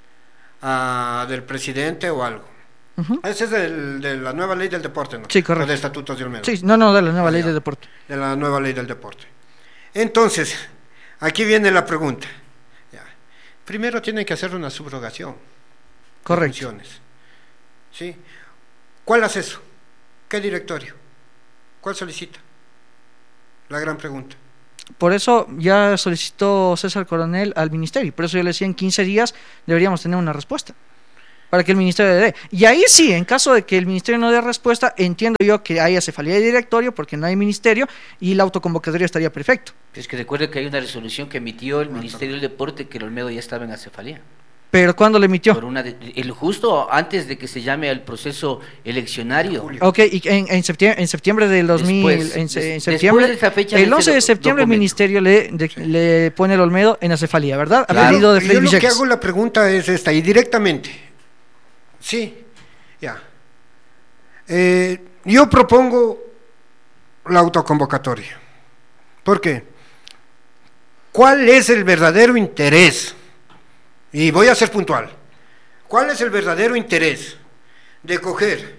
S2: a, del presidente o algo. Uh-huh. Ese es el, de la nueva ley del deporte, ¿no?
S3: Sí, correcto.
S2: O de estatutos de Olmedo.
S3: Sí, no, no, de la nueva
S2: ah,
S3: ley
S2: ya.
S3: del deporte.
S2: De la nueva ley del deporte. Entonces, aquí viene la pregunta. Ya. Primero tienen que hacer una subrogación.
S3: Correcto.
S2: de funciones. ¿Sí? ¿Cuál hace eso? ¿Qué directorio? ¿Cuál solicita? La gran pregunta.
S3: Por eso ya solicitó César Coronel al ministerio, por eso yo le decía en quince días deberíamos tener una respuesta, para que el ministerio le dé. Y ahí sí, en caso de que el ministerio no dé respuesta, entiendo yo que haya cefalía de directorio, porque no hay ministerio, y la autoconvocatoria estaría perfecto.
S1: Es que recuerde que hay una resolución que emitió el Ministerio del Deporte que el Olmedo ya estaba en acefalía.
S3: ¿Pero cuándo le emitió?
S1: Por una de- el justo antes de que se llame al proceso eleccionario.
S3: Ok, y en, en septiembre, en septiembre del dos mil,
S1: Después,
S3: en, se- en
S1: des-
S3: septiembre,
S1: después de esa fecha
S3: el
S1: de
S3: once de
S1: ese
S3: septiembre el
S1: documento.
S3: ministerio le, de- le pone el Olmedo en acefalía, ¿verdad? A
S1: Claro.
S3: pedido de
S2: Y
S3: Freddy
S2: yo lo que
S3: Villegas.
S2: hago la pregunta es esta, y directamente. Sí, ya. Eh, yo propongo la autoconvocatoria. ¿Por qué? ¿Cuál es el verdadero interés? Y voy a ser puntual. ¿Cuál es el verdadero interés de coger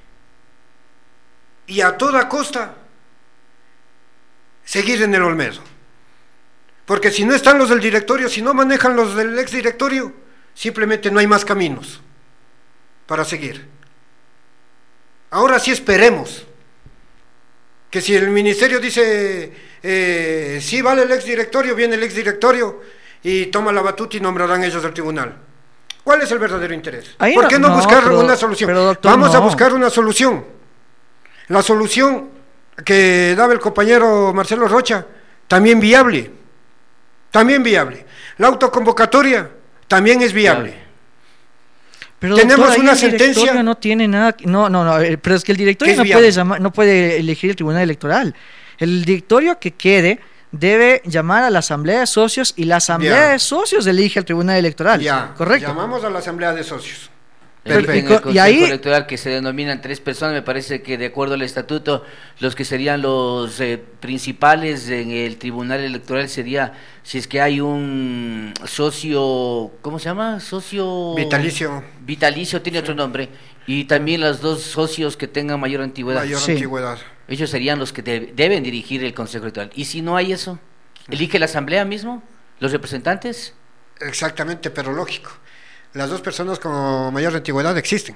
S2: y a toda costa seguir en el Olmedo? Porque si no están los del directorio, si no manejan los del exdirectorio, simplemente no hay más caminos para seguir. Ahora sí esperemos que si el ministerio dice eh, sí vale el exdirectorio, viene el exdirectorio y toma la batuta y nombrarán ellos al tribunal. ¿Cuál es el verdadero interés?
S3: Ahí
S2: ¿Por
S3: no-
S2: qué no,
S3: no,
S2: buscar
S3: pero-
S2: una solución?
S3: pero, doctor,
S2: Vamos a
S3: no.
S2: buscar una solución. La solución que daba el compañero Marcelo Rocha, también viable. También viable. La autoconvocatoria también es viable.
S3: Pero
S2: Tenemos
S3: doctor, ahí
S2: una
S3: el directorio
S2: sentencia-
S3: no tiene nada, que- no, no, no, eh, pero es que el directorio
S2: ¿Qué es
S3: no
S2: viable?
S3: puede llamar, no puede elegir el tribunal electoral. El directorio que quede debe llamar a la asamblea de socios y la asamblea
S2: Ya.
S3: de socios elige al tribunal electoral.
S2: Ya,
S3: Correcto.
S2: llamamos a la asamblea de socios.
S1: En
S3: Perfecto.
S1: en
S3: Y
S1: el
S3: co- y
S1: Consejo
S3: ahí-
S1: Electoral, que se denominan tres personas, me parece que de acuerdo al estatuto, los que serían los eh, principales en el Tribunal Electoral sería, si es que hay un socio, ¿cómo se llama? Socio...
S2: Vitalicio.
S1: Vitalicio, tiene otro nombre, y también los dos socios que tengan mayor antigüedad.
S2: Mayor
S3: Sí.
S2: antigüedad.
S1: Ellos serían los que de- deben dirigir el Consejo Electoral. Y si no hay eso, ¿elige la Asamblea mismo? ¿Los representantes?
S2: Exactamente, pero lógico. Las dos personas con mayor antigüedad existen.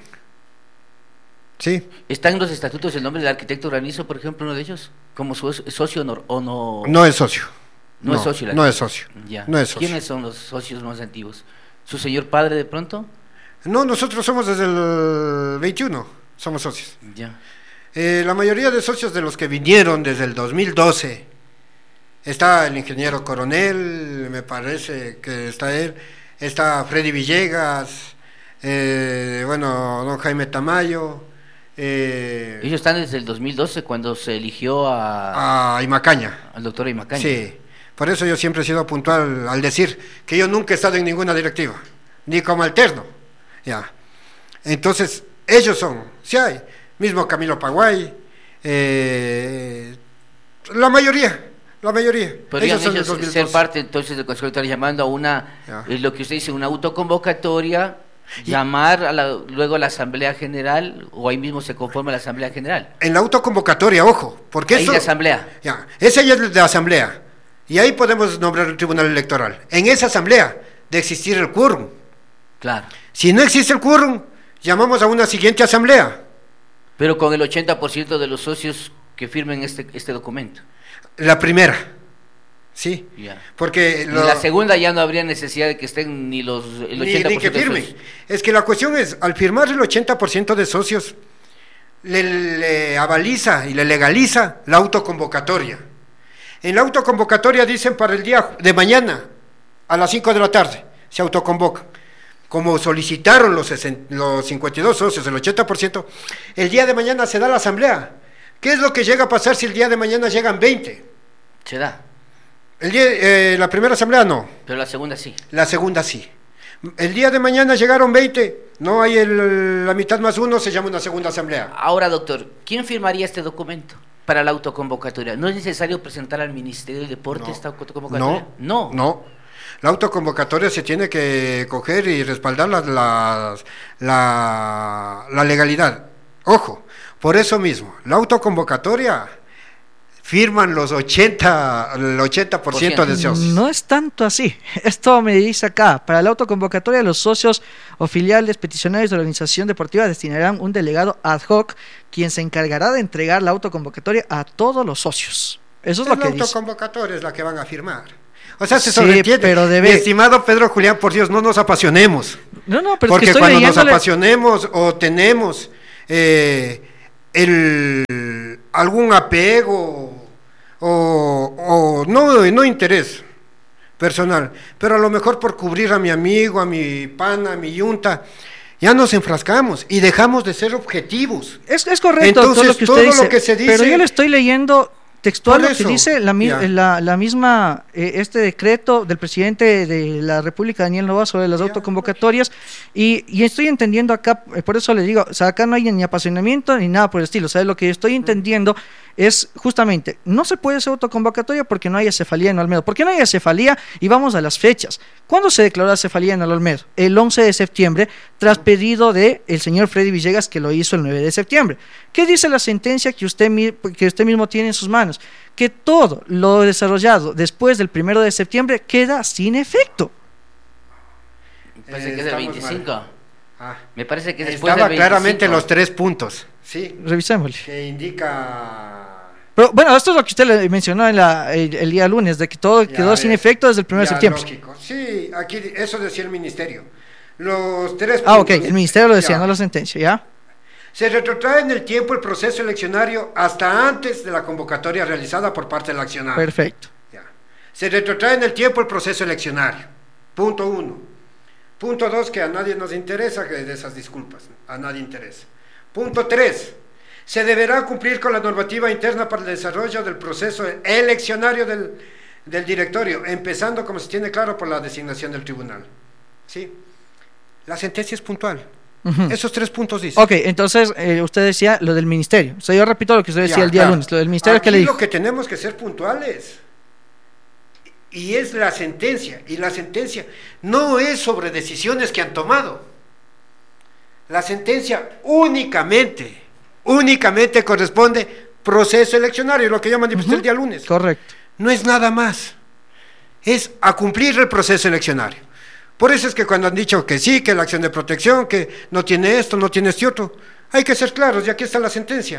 S2: Sí.
S1: ¿Está en los estatutos el nombre del arquitecto Granizo, por ejemplo, uno de ellos? ¿Como su socio no- o no?
S2: No es socio.
S1: No es socio el
S2: No es
S1: arquitecto.
S2: socio.
S1: Ya.
S2: No es socio.
S1: ¿Quiénes son los socios más antiguos? ¿Su señor padre de pronto?
S2: No, nosotros somos desde el veintiuno, somos socios.
S1: Ya.
S2: Eh, la mayoría de socios de los que vinieron desde el dos mil doce, está el ingeniero Coronel, me parece que está él, está Freddy Villegas, eh, bueno, don Jaime Tamayo, eh,
S1: Ellos están desde el dos mil doce cuando se eligió a,
S2: a Imacaña.
S1: al doctor Aymacaña.
S2: Sí, por eso yo siempre he sido puntual al decir que yo nunca he estado en ninguna directiva, ni como alterno. Ya. Entonces, ellos son, sí hay, mismo Camilo Paguay, eh, la mayoría, la mayoría.
S1: Podrían
S2: son del
S1: ellos
S2: dos mil
S1: ser
S2: doce.
S1: parte entonces del Consejo Electoral llamando a una,
S2: Ya.
S1: eh, lo que usted dice, una autoconvocatoria, llamar a la- luego a la Asamblea General, o ahí mismo se conforma la Asamblea General.
S2: En la autoconvocatoria, ojo, porque
S1: Ahí
S2: eso...
S1: la Asamblea.
S2: Ya, esa ya es de asamblea, y ahí podemos nombrar el tribunal electoral. En esa asamblea, de existir el quórum.
S1: Claro.
S2: Si no existe el quórum, llamamos a una siguiente asamblea.
S1: Pero con el ochenta por ciento de los socios que firmen este, este documento.
S2: La primera, ¿sí?
S1: Ya.
S2: Porque
S1: En
S2: lo-
S1: la segunda ya no habría necesidad de que estén ni los el
S2: ni,
S1: ochenta por ciento
S2: ni que
S1: de
S2: firmen.
S1: socios.
S2: Es que la cuestión es, al firmar el ochenta por ciento de socios, le, le avaliza y le legaliza la autoconvocatoria. En la autoconvocatoria dicen para el día de mañana, a las cinco de la tarde, se autoconvocan. Como solicitaron los, sesen- los cincuenta y dos socios, el ochenta por ciento, el día de mañana se da la asamblea. ¿Qué es lo que llega a pasar si el día de mañana llegan veinte?
S1: Se da,
S2: El día, eh, la primera asamblea no,
S1: pero la segunda sí.
S2: la segunda sí. El día de mañana llegaron veinte, no hay el- la mitad más uno, se llama una segunda asamblea.
S1: Ahora, doctor, ¿quién firmaría este documento para la autoconvocatoria? ¿No es necesario presentar al Ministerio del Deporte
S2: No.
S1: esta autoconvocatoria?
S2: No, no. La autoconvocatoria se tiene que coger y respaldar las- las- la, la legalidad. Ojo, por eso mismo, la autoconvocatoria firman los ochenta, el ochenta por ciento de socios.
S3: No es tanto así. Esto me dice acá. Para la autoconvocatoria, los socios o filiales peticionarios de la organización deportiva destinarán un delegado ad hoc, quien se encargará de entregar la autoconvocatoria a todos los socios. Eso es, es lo que dice. La
S2: autoconvocatoria es la que van a firmar. O sea, se
S3: sí,
S2: sobreentiende.
S3: Pero debe...
S2: Mi estimado Pedro Julián, por Dios, no nos apasionemos.
S3: No, no, pero
S2: porque
S3: es que estoy
S2: cuando
S3: leyéndole...
S2: nos apasionemos o tenemos eh, el, algún apego o, o no, no interés personal, pero a lo mejor por cubrir a mi amigo, a mi pana, a mi yunta, ya nos enfrascamos y dejamos de ser objetivos.
S3: Es, es correcto.
S2: Entonces,
S3: todo lo que usted
S2: todo
S3: dice,
S2: lo que se dice,
S3: pero yo le estoy leyendo textual lo que
S2: eso,
S3: dice la, la, la misma, eh, este decreto del presidente de la República, Daniel Noboa, sobre las autoconvocatorias, y, y estoy entendiendo acá, eh, por eso le digo, o sea, acá no hay ni apasionamiento ni nada por el estilo. ¿Sabes? Lo que estoy entendiendo es justamente, no se puede hacer autoconvocatoria porque no hay acefalía en Olmedo. ¿Por qué no hay acefalía? Y vamos a las fechas. ¿Cuándo se declaró acefalía en el Olmedo? El once de septiembre, tras pedido del señor Freddy Villegas, que lo hizo el nueve de septiembre. ¿Qué dice la sentencia que usted, que usted mismo tiene en sus manos? Que todo lo desarrollado después del primero de septiembre queda sin efecto.
S1: Me parece eh, que es del veinticinco. Ah, me parece que es
S2: después
S1: Estaba
S2: del veinticinco. Claramente los tres puntos. Sí.
S3: Revisémosle.
S2: Que indica...
S3: Pero bueno, esto es lo que usted le mencionó en la, el, el día lunes, de que todo ya quedó ves, sin efecto desde el primero de septiembre.
S2: Lógico. Sí, aquí eso decía el ministerio. Los tres
S3: puntos. Ah, ok, el ministerio lo decía, ya. No la sentencia, ¿ya?
S2: Se retrotrae en el tiempo el proceso eleccionario hasta antes de la convocatoria realizada por parte del accionario.
S3: Perfecto.
S2: Ya. Se retrotrae en el tiempo el proceso eleccionario. Punto uno. Punto dos, que a nadie nos interesa, que de esas disculpas, a nadie interesa. Punto tres. Se deberá cumplir con la normativa interna para el desarrollo del proceso eleccionario del, del directorio, empezando, como se tiene claro, por la designación del tribunal. ¿Sí? La sentencia es puntual. Uh-huh. Esos tres puntos dicen.
S3: Ok, entonces eh, usted decía lo del ministerio. O sea, yo repito lo que usted decía ya, el día claro. lunes, lo del ministerio.
S2: Aquí
S3: que le dijo.
S2: Lo que tenemos que ser puntuales. Y es la sentencia. Y la sentencia no es sobre decisiones que han tomado. La sentencia únicamente... únicamente corresponde proceso eleccionario, lo que yo manifesté uh-huh. el día lunes.
S3: Correcto.
S2: No es nada más. Es a cumplir el proceso eleccionario. Por eso es que cuando han dicho que sí, que la acción de protección, que no tiene esto, no tiene este otro, hay que ser claros, y aquí está la sentencia.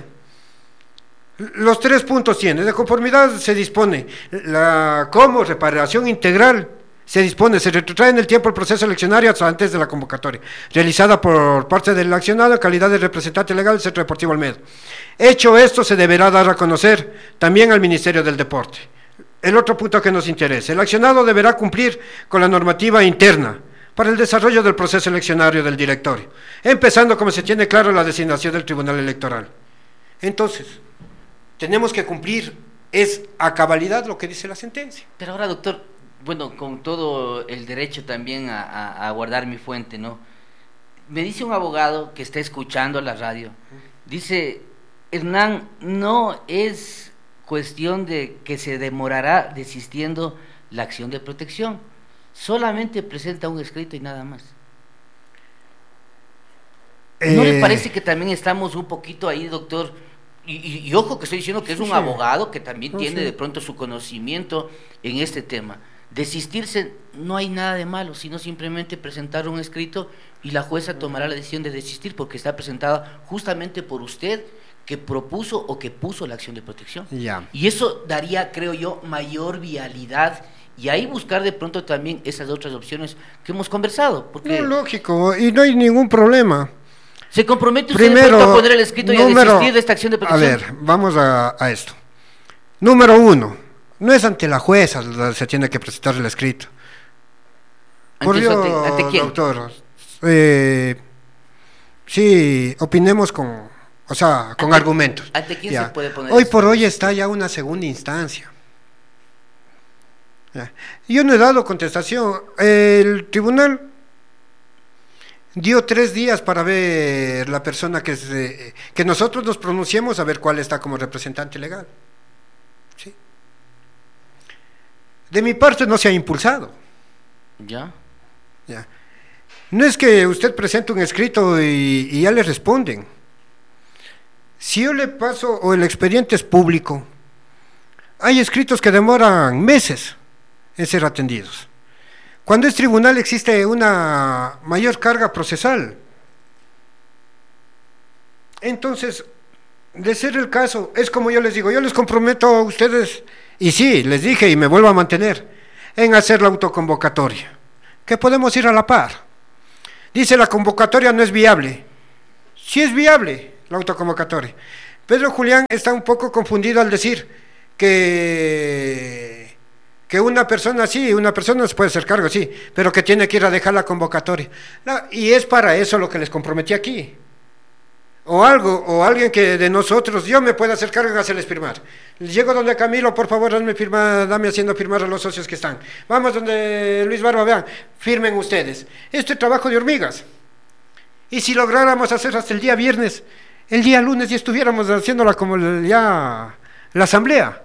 S2: Los tres puntos tiene. De conformidad se dispone la como reparación integral. Se dispone, se retrotrae en el tiempo el proceso eleccionario hasta antes de la convocatoria, realizada por parte del accionado en calidad de representante legal del Centro Deportivo Olmedo. Hecho esto, se deberá dar a conocer también al Ministerio del Deporte. El otro punto que nos interesa, el accionado deberá cumplir con la normativa interna para el desarrollo del proceso eleccionario del directorio, empezando, como se tiene claro, la designación del Tribunal Electoral. Entonces, tenemos que cumplir, es a cabalidad lo que dice la sentencia.
S1: Pero ahora, doctor, bueno, con todo el derecho también a, a, a guardar mi fuente, ¿no? Me dice un abogado que está escuchando la radio, dice, Hernán, no es cuestión de que se demorará desistiendo la acción de protección, solamente presenta un escrito y nada más. Eh... ¿No le parece que también estamos un poquito ahí, doctor? Y, y, y ojo que estoy diciendo que es un sí, abogado que también no, tiene sí. de pronto su conocimiento en este tema. Desistirse, no hay nada de malo, sino simplemente presentar un escrito y la jueza tomará la decisión de desistir porque está presentada justamente por usted que propuso o que puso la acción de protección.
S2: Ya.
S1: Y eso daría, creo yo, mayor vialidad y ahí buscar de pronto también esas otras opciones que hemos conversado. Porque
S2: no, lógico, y no hay ningún problema.
S1: ¿Se compromete usted
S2: Primero,
S1: de pronto a poner el escrito número, y a desistir de esta acción de protección?
S2: A ver, vamos a, a esto. Número uno, no es ante la jueza se tiene que presentar el escrito. Por
S1: ¿Ante,
S2: Dios,
S1: ante, ante quién?
S2: Doctor, eh, sí, opinemos con, o sea, con
S1: ¿Ante,
S2: argumentos.
S1: ¿Ante quién
S2: ya.
S1: se puede poner?
S2: Hoy por hoy está ya una segunda instancia. Ya. Yo no he dado contestación. El tribunal dio tres días para ver la persona que se, que nosotros nos pronunciemos a ver cuál está como representante legal. ¿Sí? De mi parte no se ha impulsado.
S1: Ya.
S2: Ya. No es que usted presente un escrito y, y ya le responden. Si yo le paso, o el expediente es público, hay escritos que demoran meses en ser atendidos. Cuando es tribunal existe una mayor carga procesal. Entonces, de ser el caso, es como yo les digo, yo les comprometo a ustedes, y sí, les dije y me vuelvo a mantener, en hacer la autoconvocatoria, que podemos ir a la par. Dice la convocatoria no es viable. Sí es viable la autoconvocatoria. Pedro Julián está un poco confundido al decir que, que una persona sí, una persona se puede hacer cargo, sí, pero que tiene que ir a dejar la convocatoria. No, y es para eso lo que les comprometí aquí. O algo, o alguien que de nosotros, yo me pueda hacer cargo en hacerles firmar. Llego donde Camilo, por favor, dame, firma, dame haciendo firmar a los socios que están. Vamos donde Luis Barba, vean, firmen ustedes. Este es trabajo de hormigas. Y si lográramos hacer hasta el día viernes, el día lunes ya estuviéramos haciéndola como ya la asamblea.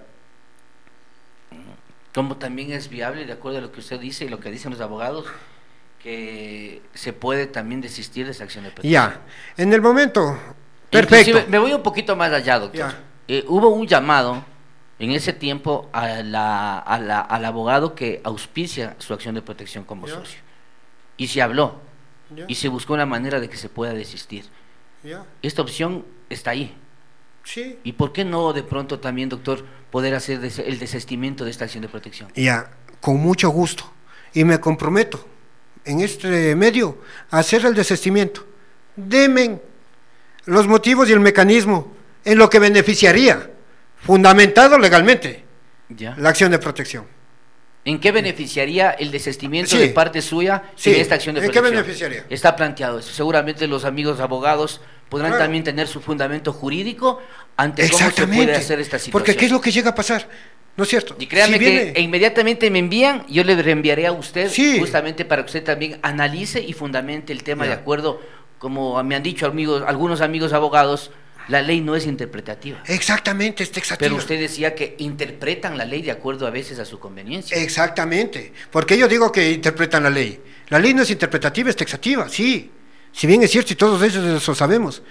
S1: Como también es viable, de acuerdo a lo que usted dice y lo que dicen los abogados, que se puede también desistir de esa acción de protección.
S2: Ya, en el momento, perfecto.
S1: Inclusive, me voy un poquito más allá, doctor. Eh, hubo un llamado en ese tiempo a la, a la, al abogado que auspicia su acción de protección como ya. socio. Y se habló, ya. y se buscó una manera de que se pueda desistir. Ya. Esta opción está ahí.
S2: Sí.
S1: ¿Y por qué no de pronto también, doctor, poder hacer des el desistimiento de esta acción de protección?
S2: Ya, con mucho gusto. Y me comprometo en este medio a hacer el desistimiento. Demen los motivos y el mecanismo en lo que beneficiaría, fundamentado legalmente, ya. la acción de protección.
S1: ¿En qué beneficiaría el desistimiento sí. de parte suya
S2: sí.
S1: de esta acción de
S2: ¿En
S1: protección?
S2: ¿En qué beneficiaría?
S1: Está planteado eso. Seguramente los amigos abogados podrán claro. también tener su fundamento jurídico ante cómo se puede hacer esta situación.
S2: Porque ¿qué es lo que llega a pasar? ¿No es cierto?
S1: Y créanme
S2: si viene...
S1: que inmediatamente me envían, yo le reenviaré a usted
S2: sí.
S1: justamente para que usted también analice y fundamente el tema ya. de acuerdo, como me han dicho amigos, algunos amigos abogados, la ley no es interpretativa.
S2: Exactamente, es taxativa.
S1: Pero usted decía que interpretan la ley de acuerdo a veces a su conveniencia.
S2: Exactamente, porque yo digo que interpretan la ley. La ley no es interpretativa, es taxativa, sí. Si bien es cierto y todos ellos eso sabemos.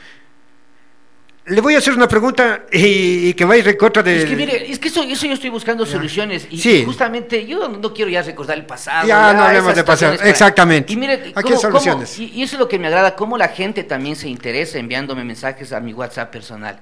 S2: Le voy a hacer una pregunta y, y que va a ir en contra de...
S1: Es que mire, es que eso, eso yo estoy buscando ya. soluciones y
S2: sí.
S1: justamente yo no, no quiero ya recordar el pasado.
S2: Ya, ya no hablemos de pasado, para... exactamente.
S1: Y mire,
S2: aquí
S1: cómo,
S2: soluciones.
S1: Cómo, y, y eso es lo que me agrada, cómo la gente también se interesa enviándome mensajes a mi WhatsApp personal.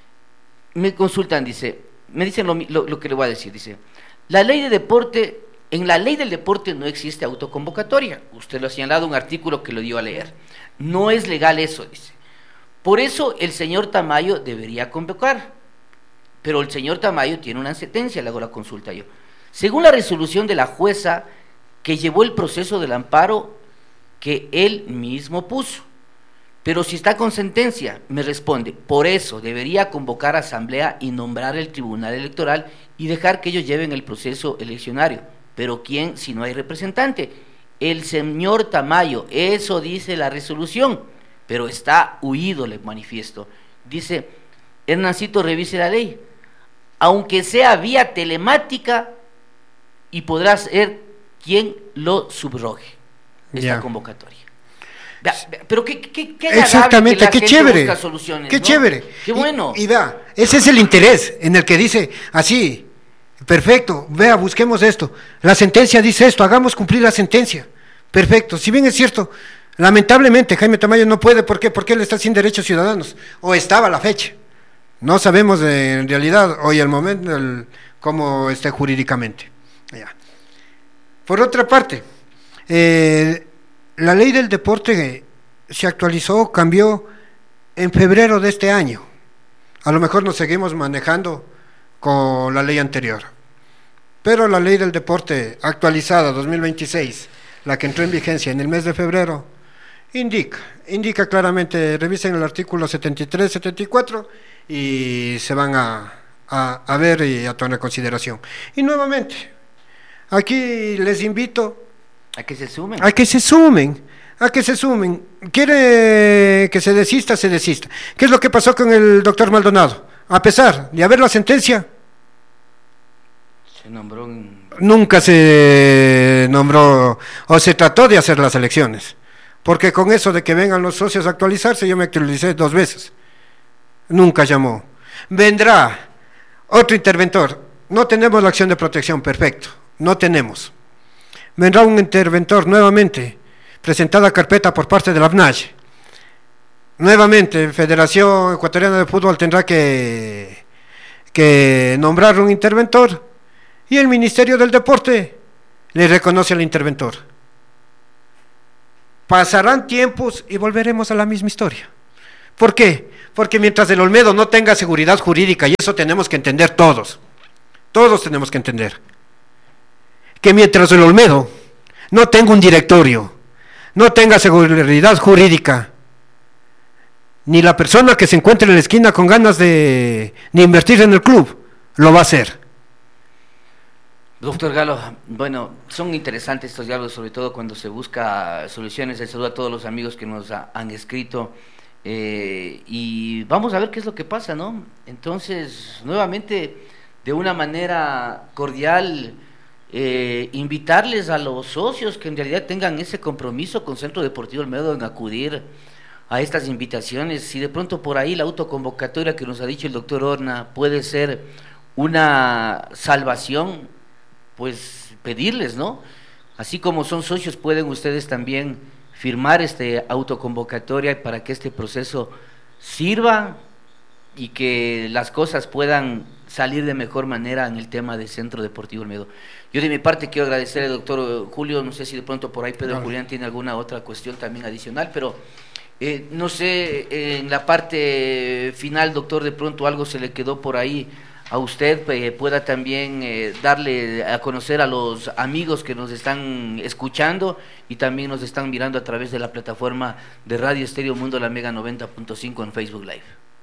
S1: Me consultan, dice, me dicen lo, lo, lo que le voy a decir, dice, la ley de deporte, en la ley del deporte no existe autoconvocatoria. Usted lo ha señalado, un artículo que lo dio a leer. No es legal eso, dice. Por eso el señor Tamayo debería convocar, pero el señor Tamayo tiene una sentencia, le hago la consulta yo. Según la resolución de la jueza que llevó el proceso del amparo que él mismo puso, pero si está con sentencia, me responde, por eso debería convocar asamblea y nombrar el tribunal electoral y dejar que ellos lleven el proceso eleccionario. Pero ¿quién si no hay representante? El señor Tamayo, eso dice la resolución. Pero está huido, le manifiesto. Dice, Hernancito, revise la ley, aunque sea vía telemática, y podrá ser quien lo subrogue, esta
S2: yeah.
S1: convocatoria. Pero qué, qué, qué
S2: exactamente,
S1: que
S2: qué chévere, qué
S1: ¿no?
S2: chévere.
S1: Qué bueno.
S2: Y, y vea, ese es el interés en el que dice, así, perfecto, vea, busquemos esto. La sentencia dice esto, hagamos cumplir la sentencia. Perfecto, si bien es cierto... Lamentablemente Jaime Tamayo no puede, ¿por qué? Porque él está sin derechos ciudadanos, o estaba a la fecha. No sabemos de, en realidad hoy el momento el, cómo esté jurídicamente. Ya. Por otra parte, eh, la ley del deporte se actualizó, cambió en febrero de este año. A lo mejor nos seguimos manejando con la ley anterior. Pero la ley del deporte actualizada dos mil veintiséis, la que entró en vigencia en el mes de febrero, indica, indica claramente, revisen el artículo setenta y tres, setenta y cuatro y se van a, a, a ver y a tomar en consideración. Y nuevamente, aquí les invito
S1: a que se sumen.
S2: A que se sumen, a que se sumen. Quiere que se desista, se desista. ¿Qué es lo que pasó con el doctor Maldonado? A pesar de haber la sentencia,
S1: se nombró un...
S2: nunca se nombró o se trató de hacer las elecciones. Porque con eso de que vengan los socios a actualizarse, yo me actualicé dos veces. Nunca llamó. Vendrá otro interventor. no tenemos la acción de protección, perfecto, no tenemos. Vendrá un interventor nuevamente, presentada carpeta por parte de la F N A S H. Nuevamente, Federación Ecuatoriana de Fútbol tendrá que, que nombrar un interventor y el Ministerio del Deporte le reconoce al interventor. Pasarán tiempos y volveremos a la misma historia. ¿Por qué? Porque mientras el Olmedo no tenga seguridad jurídica, y eso tenemos que entender todos, todos tenemos que entender, que mientras el Olmedo no tenga un directorio, no tenga seguridad jurídica, ni la persona que se encuentre en la esquina con ganas de, de invertir en el club, lo va a hacer.
S1: Doctor Galo, bueno, son interesantes estos diálogos, sobre todo cuando se busca soluciones. Les saludo a todos los amigos que nos ha, han escrito. Eh, y vamos a ver qué es lo que pasa, ¿no? Entonces, nuevamente, de una manera cordial, eh, invitarles a los socios que en realidad tengan ese compromiso con Centro Deportivo Olmedo en acudir a estas invitaciones. Si de pronto por ahí la autoconvocatoria que nos ha dicho el doctor Horna puede ser una salvación, pues pedirles, ¿no? Así como son socios, pueden ustedes también firmar este autoconvocatoria para que este proceso sirva y que las cosas puedan salir de mejor manera en el tema del Centro Deportivo Olmedo. Yo de mi parte quiero agradecer al doctor Julio, no sé si de pronto por ahí Pedro no. Julián tiene alguna otra cuestión también adicional, pero eh, no sé, eh, en la parte final, doctor, de pronto algo se le quedó por ahí a usted, eh, pueda también eh, darle a conocer a los amigos que nos están escuchando y también nos están mirando a través de la plataforma de Radio Estéreo Mundo La Mega noventa punto cinco en Facebook Live.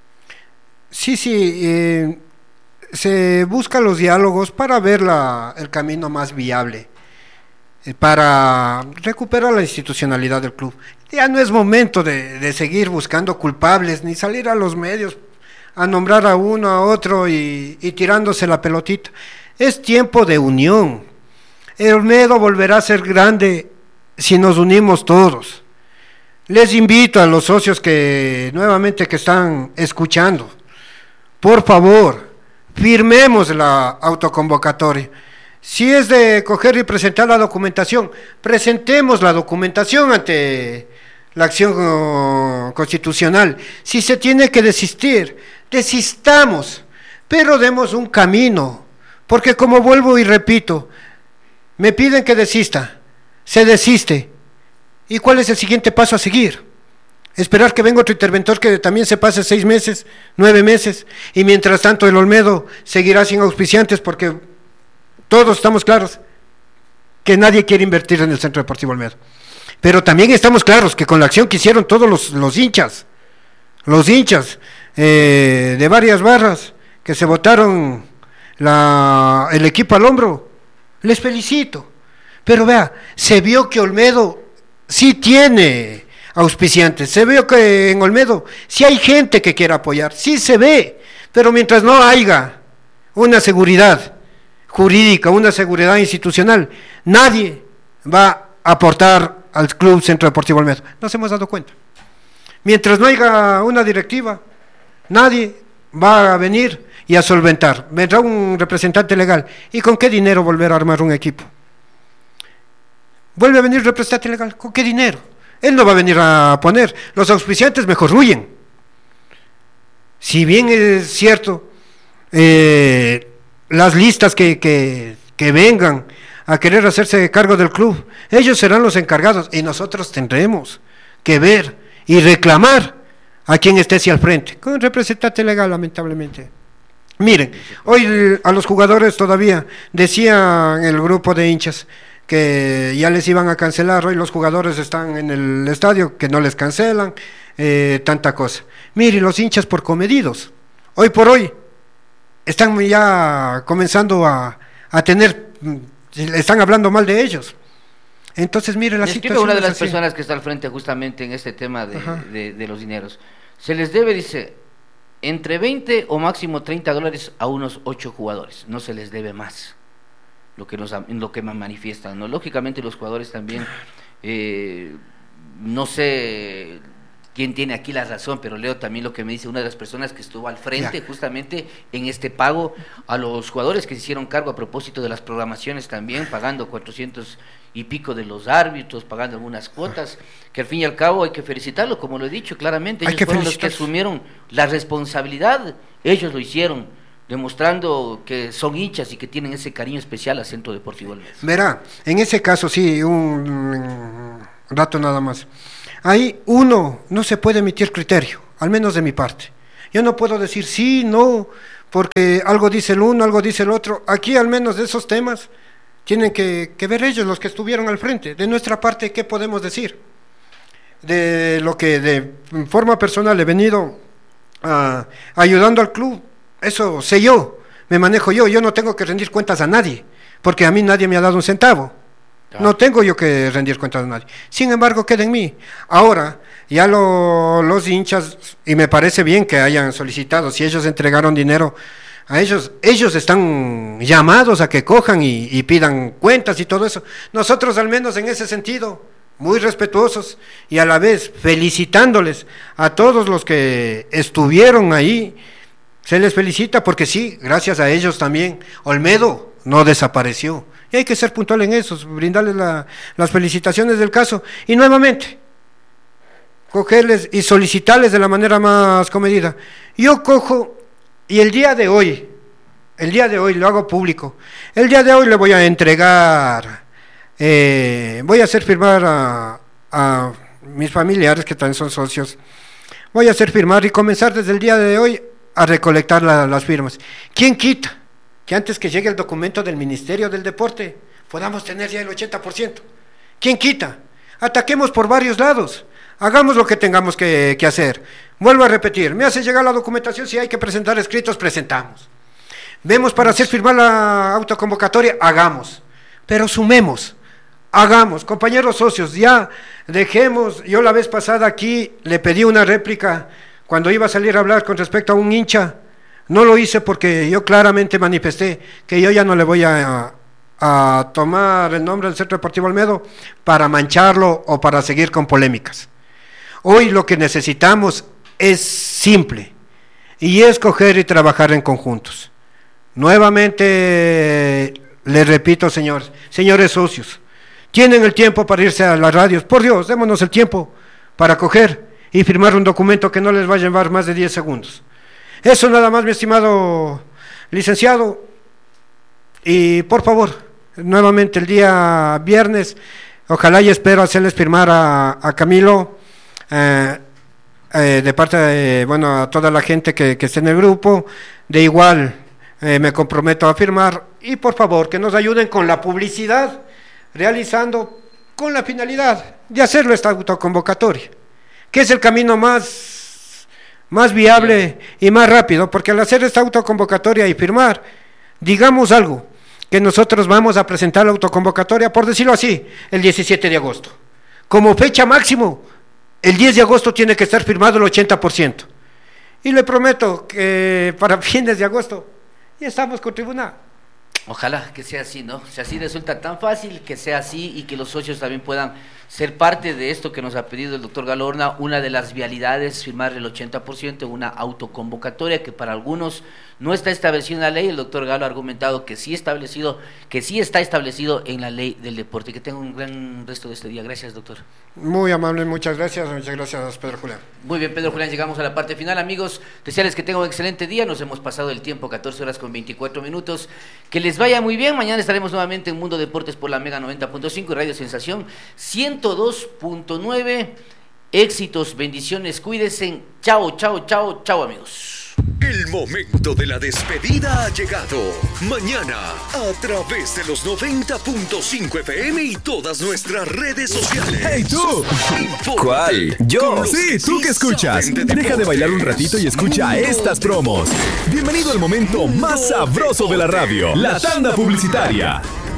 S2: Sí, sí, eh, se buscan los diálogos para ver la, el camino más viable, eh, para recuperar la institucionalidad del club. Ya no es momento de, de seguir buscando culpables, ni salir a los medios a nombrar a uno, a otro y, y tirándose la pelotita. Es tiempo de unión. El Olmedo volverá a ser grande si nos unimos todos. Les invito a los socios que nuevamente que están escuchando, por favor, firmemos la autoconvocatoria. Si es de coger y presentar la documentación, presentemos la documentación ante la acción constitucional. Si se tiene que desistir, desistamos, pero demos un camino, porque como vuelvo y repito, me piden que desista, se desiste, ¿y cuál es el siguiente paso a seguir? Esperar que venga otro interventor que también se pase seis meses, nueve meses, y mientras tanto el Olmedo seguirá sin auspiciantes, porque todos estamos claros que nadie quiere invertir en el Centro Deportivo Olmedo, pero también estamos claros que con la acción que hicieron todos los, los hinchas, los hinchas eh, de varias barras que se botaron la, el equipo al hombro, les felicito, pero vea, se vio que Olmedo sí tiene auspiciantes, se vio que en Olmedo sí hay gente que quiere apoyar, sí se ve, pero mientras no haya una seguridad jurídica, una seguridad institucional, nadie va a aportar al Club Centro Deportivo Olmedo. Nos hemos dado cuenta. Mientras no haya una directiva, nadie va a venir y a solventar. Vendrá un representante legal. ¿Y con qué dinero volver a armar un equipo? Vuelve a venir representante legal. ¿Con qué dinero? Él no va a venir a poner. Los auspiciantes mejor huyen. Si bien es cierto, eh, las listas que, que, que vengan a querer hacerse cargo del club, ellos serán los encargados y nosotros tendremos que ver y reclamar a quien esté hacia al frente, con representante legal, lamentablemente. Miren, hoy a los jugadores todavía decía el grupo de hinchas que ya les iban a cancelar, hoy los jugadores están en el estadio, que no les cancelan, eh, tanta cosa. Miren, los hinchas por comedidos, hoy por hoy, están ya comenzando a, a tener, están hablando mal de ellos. Entonces, mire la situación.
S1: Una de las así. personas que está al frente justamente en este tema de, de, de los dineros. Se les debe, dice, entre veinte o máximo treinta dólares a unos ocho jugadores. No se les debe más. Lo que nos, lo que me manifiestan, ¿no? Lógicamente los jugadores también, eh, no sé quién tiene aquí la razón, pero leo también lo que me dice una de las personas que estuvo al frente
S2: Ya.
S1: justamente en este pago a los jugadores que se hicieron cargo a propósito de las programaciones también, pagando cuatrocientos y pico de los árbitros, pagando algunas cuotas, que al fin y al cabo hay que felicitarlo, como lo he dicho claramente,
S2: Hay
S1: ellos
S2: que
S1: fueron los que
S2: felicitarlos.
S1: asumieron la responsabilidad, ellos lo hicieron, demostrando que son hinchas y que tienen ese cariño especial al Centro Deportivo Olmedo.
S2: Verá, en ese caso sí, un rato nada más. Ahí uno no se puede emitir criterio, al menos de mi parte. Yo no puedo decir sí, no, porque algo dice el uno, algo dice el otro. Aquí al menos de esos temas tienen que, que ver ellos, los que estuvieron al frente. De nuestra parte, ¿qué podemos decir? De lo que de forma personal he venido uh, ayudando al club, eso sé yo, me manejo yo, yo no tengo que rendir cuentas a nadie, porque a mí nadie me ha dado un centavo. No tengo yo que rendir cuentas a nadie. Sin embargo, queda en mí. Ahora, ya lo, los hinchas, y me parece bien que hayan solicitado, si ellos entregaron dinero a ellos, ellos están llamados a que cojan y, y pidan cuentas y todo eso. Nosotros al menos en ese sentido, muy respetuosos y a la vez felicitándoles a todos los que estuvieron ahí, se les felicita porque sí, gracias a ellos también, Olmedo no desapareció. Y hay que ser puntual en eso, brindarles la, las felicitaciones del caso. Y nuevamente, cogerles y solicitarles de la manera más comedida. Yo cojo, y el día de hoy, el día de hoy lo hago público, el día de hoy le voy a entregar, eh, voy a hacer firmar a, a mis familiares que también son socios, voy a hacer firmar y comenzar desde el día de hoy a recolectar la, las firmas. ¿Quién quita que antes que llegue el documento del Ministerio del Deporte podamos tener ya el ochenta por ciento? ¿Quién quita? Ataquemos por varios lados, hagamos lo que tengamos que, que hacer. Vuelvo a repetir, me hace llegar la documentación, si hay que presentar escritos, presentamos. Vemos para hacer firmar la autoconvocatoria, hagamos, pero sumemos, hagamos. Compañeros socios, ya dejemos, yo la vez pasada aquí le pedí una réplica cuando iba a salir a hablar con respecto a un hincha. No lo hice porque yo claramente manifesté que yo ya no le voy a, a, a tomar el nombre del Centro Deportivo Olmedo para mancharlo o para seguir con polémicas. Hoy lo que necesitamos es simple y es coger y trabajar en conjuntos. Nuevamente les repito, señores, señores socios, tienen el tiempo para irse a las radios. Por Dios, démonos el tiempo para coger y firmar un documento que no les va a llevar más de diez segundos. Eso nada más, mi estimado licenciado, y por favor, nuevamente el día viernes, ojalá y espero hacerles firmar a, a Camilo, eh, eh, de parte de, bueno, a toda la gente que, que esté en el grupo, de igual eh, me comprometo a firmar, y por favor, que nos ayuden con la publicidad, realizando con la finalidad de hacerlo esta autoconvocatoria, que es el camino más más viable y más rápido, porque al hacer esta autoconvocatoria y firmar, digamos algo, que nosotros vamos a presentar la autoconvocatoria, por decirlo así, el diecisiete de agosto. Como fecha máximo, el diez de agosto tiene que estar firmado el ochenta por ciento. Y le prometo que para fines de agosto ya estamos con tribunal.
S1: Ojalá que sea así, ¿no? Si así resulta tan fácil, que sea así y que los socios también puedan ser parte de esto que nos ha pedido el doctor Galo Horna. Una de las vialidades, firmar el ochenta por ciento, una autoconvocatoria que para algunos no está establecida en la ley. El doctor Galo ha argumentado que sí establecido, que sí está establecido en la ley del deporte. Que tenga un gran resto de este día. Gracias, doctor.
S2: Muy amable, muchas gracias, muchas gracias, Pedro Julián.
S1: Muy bien, Pedro Julián, llegamos a la parte final, amigos. Desearles que tengan un excelente día. Nos hemos pasado el tiempo, catorce horas con veinticuatro minutos. Que les vaya muy bien. Mañana estaremos nuevamente en Mundo Deportes por la Mega noventa punto cinco y Radio Sensación ciento dos punto nueve. Éxitos, bendiciones, cuídense. Chao, chao, chao, chao, amigos.
S4: El momento de la despedida ha llegado. Mañana, a través de los noventa punto cinco F M y todas nuestras redes sociales.
S5: ¡Hey tú!
S4: Infórmate
S5: ¿Cuál?
S4: con
S5: Yo.
S4: los
S5: Sí,
S4: que
S5: tú que escuchas.
S4: saben de
S5: Deja de
S4: deportes.
S5: bailar un ratito y escucha
S4: Mundo
S5: estas promos. Bienvenido al momento más sabroso de la radio, la tanda publicitaria.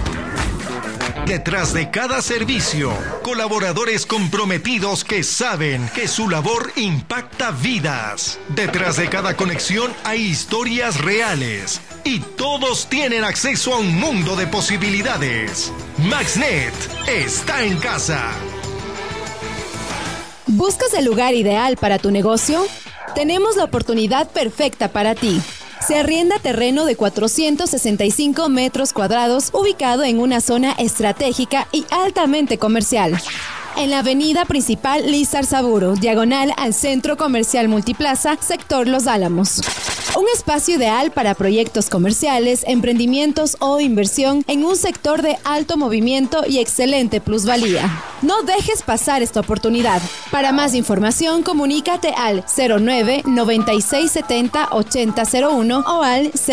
S6: Detrás de cada servicio, colaboradores comprometidos que saben que su labor impacta vidas. Detrás de cada conexión hay historias reales y todos tienen acceso a un mundo de posibilidades. MaxNet está en casa.
S7: ¿Buscas el lugar ideal para tu negocio? Tenemos la oportunidad perfecta para ti. Se arrienda terreno de cuatrocientos sesenta y cinco metros cuadrados ubicado en una zona estratégica y altamente comercial. En la avenida principal Lizar Saburo, diagonal al Centro Comercial Multiplaza, sector Los Álamos. Un espacio ideal para proyectos comerciales, emprendimientos o inversión en un sector de alto movimiento y excelente plusvalía. No dejes pasar esta oportunidad. Para más información, comunícate al cero nueve noventa y seis setenta ochenta cero uno o al